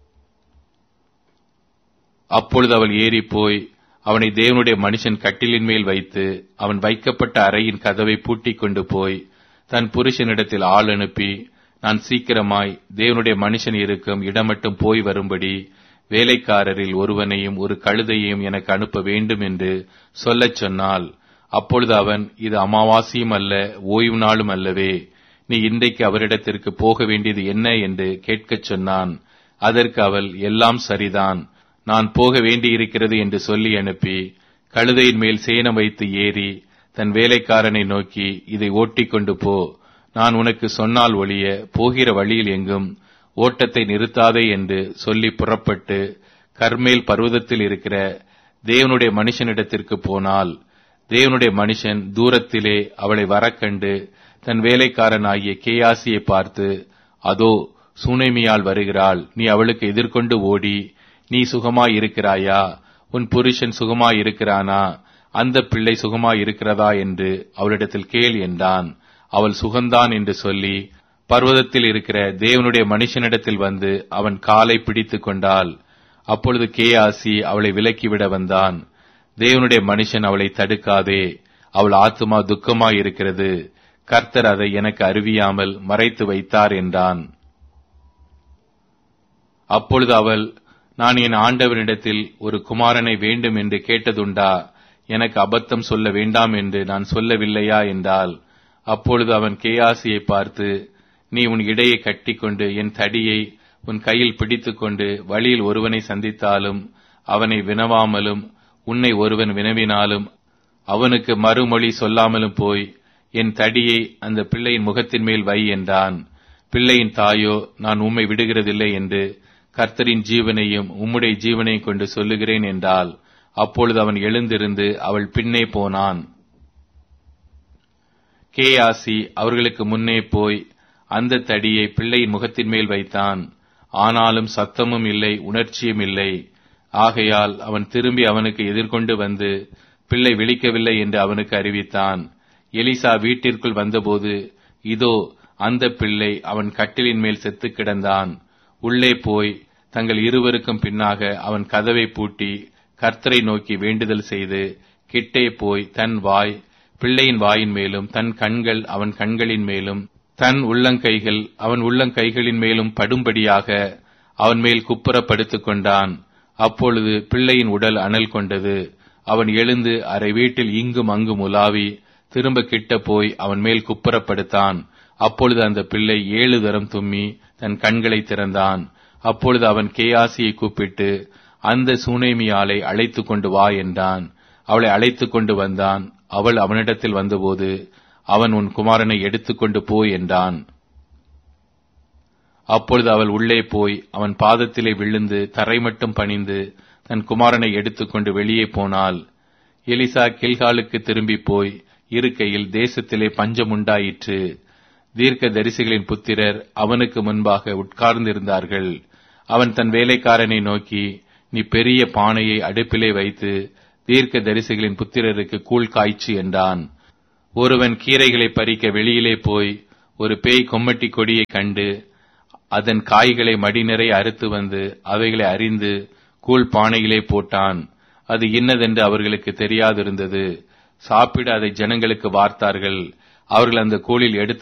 [SPEAKER 1] அப்பொழுது அவள் ஏறி போய் அவனை தேவனுடைய மனுஷன் கட்டிலின் மேல் வைத்து அவன் வைக்கப்பட்ட அறையின் கதவை பூட்டிக் கொண்டு போய் தன் புருஷனிடத்தில் ஆள் அனுப்பி, நான் சீக்கிரமாய் தேவனுடைய மனுஷன் இருக்கும் இடம் மட்டும் போய் வரும்படி வேலைக்காரரில் ஒருவனையும் ஒரு கழுதையையும் எனக்கு அனுப்ப வேண்டும் என்று சொல்லச் சொன்னாள். அப்பொழுது அவன், இது அமாவாசையும் அல்ல, ஓய்வு நாளும் அல்லவே, நீ இன்றைக்கு அவரிடத்திற்கு போக வேண்டியது என்ன என்று கேட்கச் சொன்னான். அதற்கு அவள், எல்லாம் சரிதான், நான் போக வேண்டியிருக்கிறது என்று சொல்லி அனுப்பி கழுதையின் மேல் சேணம் வைத்து ஏறி தன் வேலைக்காரனை நோக்கி, இதை ஓட்டிக்கொண்டு போ, நான் உனக்கு சொன்னால் ஒழிய போகிற வழியில் எங்கும் ஓட்டத்தை நிறுத்தாதே என்று சொல்லி புறப்பட்டு கர்மேல் பர்வதத்தில் இருக்கிற தேவனுடைய மனுஷனிடத்திற்கு போனாள். தேவனுடைய மனுஷன் தூரத்திலே அவளை வரக்கண்டு தன் வேலைக்காரன் ஆகிய கேயாசியை பார்த்து, அதோ சூனேமியாள் வருகிறாள், நீ அவளுக்கு எதிர்கொண்டு ஓடி, நீ சுகமாய் இருக்கிறாயா, உன் புருஷன் சுகமாய் இருக்கிறானா, அந்த பிள்ளை சுகமாய் இருக்கிறதா என்று அவளிடத்தில் கேள் என்றான். அவள் சுகந்தான் என்று சொல்லி பர்வதத்தில் இருக்கிற தேவனுடைய மனுஷனிடத்தில் வந்து அவன் காலை பிடித்து கொண்டாள். அப்பொழுது கேயாசி அவளை விலக்கிவிட வந்தான். தேவனுடைய மனுஷன் அவளை தடுக்காதே, அவள் ஆத்துமா துக்கமாய் இருக்கிறது, கர்த்தர் அதை எனக்கு அறிவியாமல் மறைத்து வைத்தார் என்றான். அப்பொழுது அவள், நான் என் ஆண்டவனிடத்தில் ஒரு குமாரனை வேண்டும் என்று கேட்டதுண்டா, எனக்கு அபத்தம் சொல்ல வேண்டாம் என்று நான் சொல்லவில்லையா என்றாள். அப்பொழுது அவன் கேயாசியை பார்த்து, நீ உன் இடையை கட்டிக்கொண்டு என் தடியை உன் கையில் பிடித்துக்கொண்டு வழியில் ஒருவனை சந்தித்தாலும் அவனை வினவாமலும் உன்னை ஒருவன் வினவினாலும் அவனுக்கு மறுமொழி சொல்லாமலும் போய் என் தடியை அந்த பிள்ளையின் முகத்தின் மேல் வை என்றான். பிள்ளையின் தாயோ, நான் உம்மை விடுகிறதில்லை என்று கர்த்தரின் ஜீவனையும் உம்முடைய ஜீவனையும் கொண்டு சொல்லுகிறேன் என்றாள். அப்பொழுது அவன் எழுந்திருந்து அவள் பின்னே போனான். கேயாசி அவர்களுக்கு முன்னே போய் அந்த தடியை பிள்ளையின் முகத்தின் மேல் வைத்தான். ஆனாலும் சத்தமும் இல்லை, உணர்ச்சியும் இல்லை. ஆகையால் அவன் திரும்பி அவனுக்கு எதிர்கொண்டு வந்து பிள்ளை விழிக்கவில்லை என்று அவனுக்கு அறிவித்தான். எலிசா வீட்டிற்குள் வந்தபோது இதோ அந்த பிள்ளை அவன் கட்டிலின் மேல் செத்து கிடந்தான். உள்ளே போய் தங்கள் இருவருக்கும் பின்னாக அவன் கதவை பூட்டி கர்த்தரை நோக்கி வேண்டுதல் செய்து கிட்டே போய் தன் வாய் பிள்ளையின் வாயின் மேலும் தன் கண்கள் அவன் கண்களின் மேலும் தன் உள்ளங்கைகள் அவன் உள்ளங்கைகளின் மேலும் படும்படியாக அவன் மேல் குப்புற படுத்துக் கொண்டான். அப்பொழுது பிள்ளையின் உடல் அனல் கொண்டது. அவன் எழுந்து அரை வீட்டில் இங்கும் அங்கும் உலாவி திரும்ப கிட்ட போய் அவன் மேல் குப்புறப்படுத்தான். அப்பொழுது அந்த பிள்ளை ஏழு தரம் தும்மி தன் கண்களை திறந்தான். அப்பொழுது அவன் கேயாசியை கூப்பிட்டு, அந்த சூனேமியாளை அழைத்துக் கொண்டு வா என்றான். அவளை அழைத்துக் கொண்டு வந்தான். அவள் அவனிடத்தில் வந்தபோது அவன், உன் குமாரனை எடுத்துக்கொண்டு போய் என்றான். அப்பொழுது அவள் உள்ளே போய் அவன் பாதத்திலே விழுந்து தரை மட்டும் பணிந்து தன் குமாரனை எடுத்துக்கொண்டு வெளியே போனாள். எலிசா கில்காலுக்கு திரும்பி போய் இருக்கையில் தேசத்திலே பஞ்சம் உண்டாயிற்று. தீர்க்க தரிசிகளின் புத்திரர் அவனுக்கு முன்பாக உட்கார்ந்திருந்தார்கள். அவன் தன் வேலைக்காரனை நோக்கி, நீ பெரிய பானையை அடுப்பிலே வைத்து தீர்க்க தரிசிகளின் புத்திரருக்கு கூழ் காய்ச்சி என்றான். ஒருவன் கீரைகளை பறிக்க வெளியிலே போய் ஒரு பேய் கொம்மட்டி கொடியை கண்டு அதன் காய்களை மடி நிறைய அறுத்து வந்து அவைகளை அறிந்து கூழ் பானையிலே போட்டான். அது இன்னதென்று அவர்களுக்கு தெரியாதிருந்தது. சாப்பிட அதை ஜனங்களுக்கு வார்த்தார்கள். அவர்கள் அந்த கூழில் எடுத்து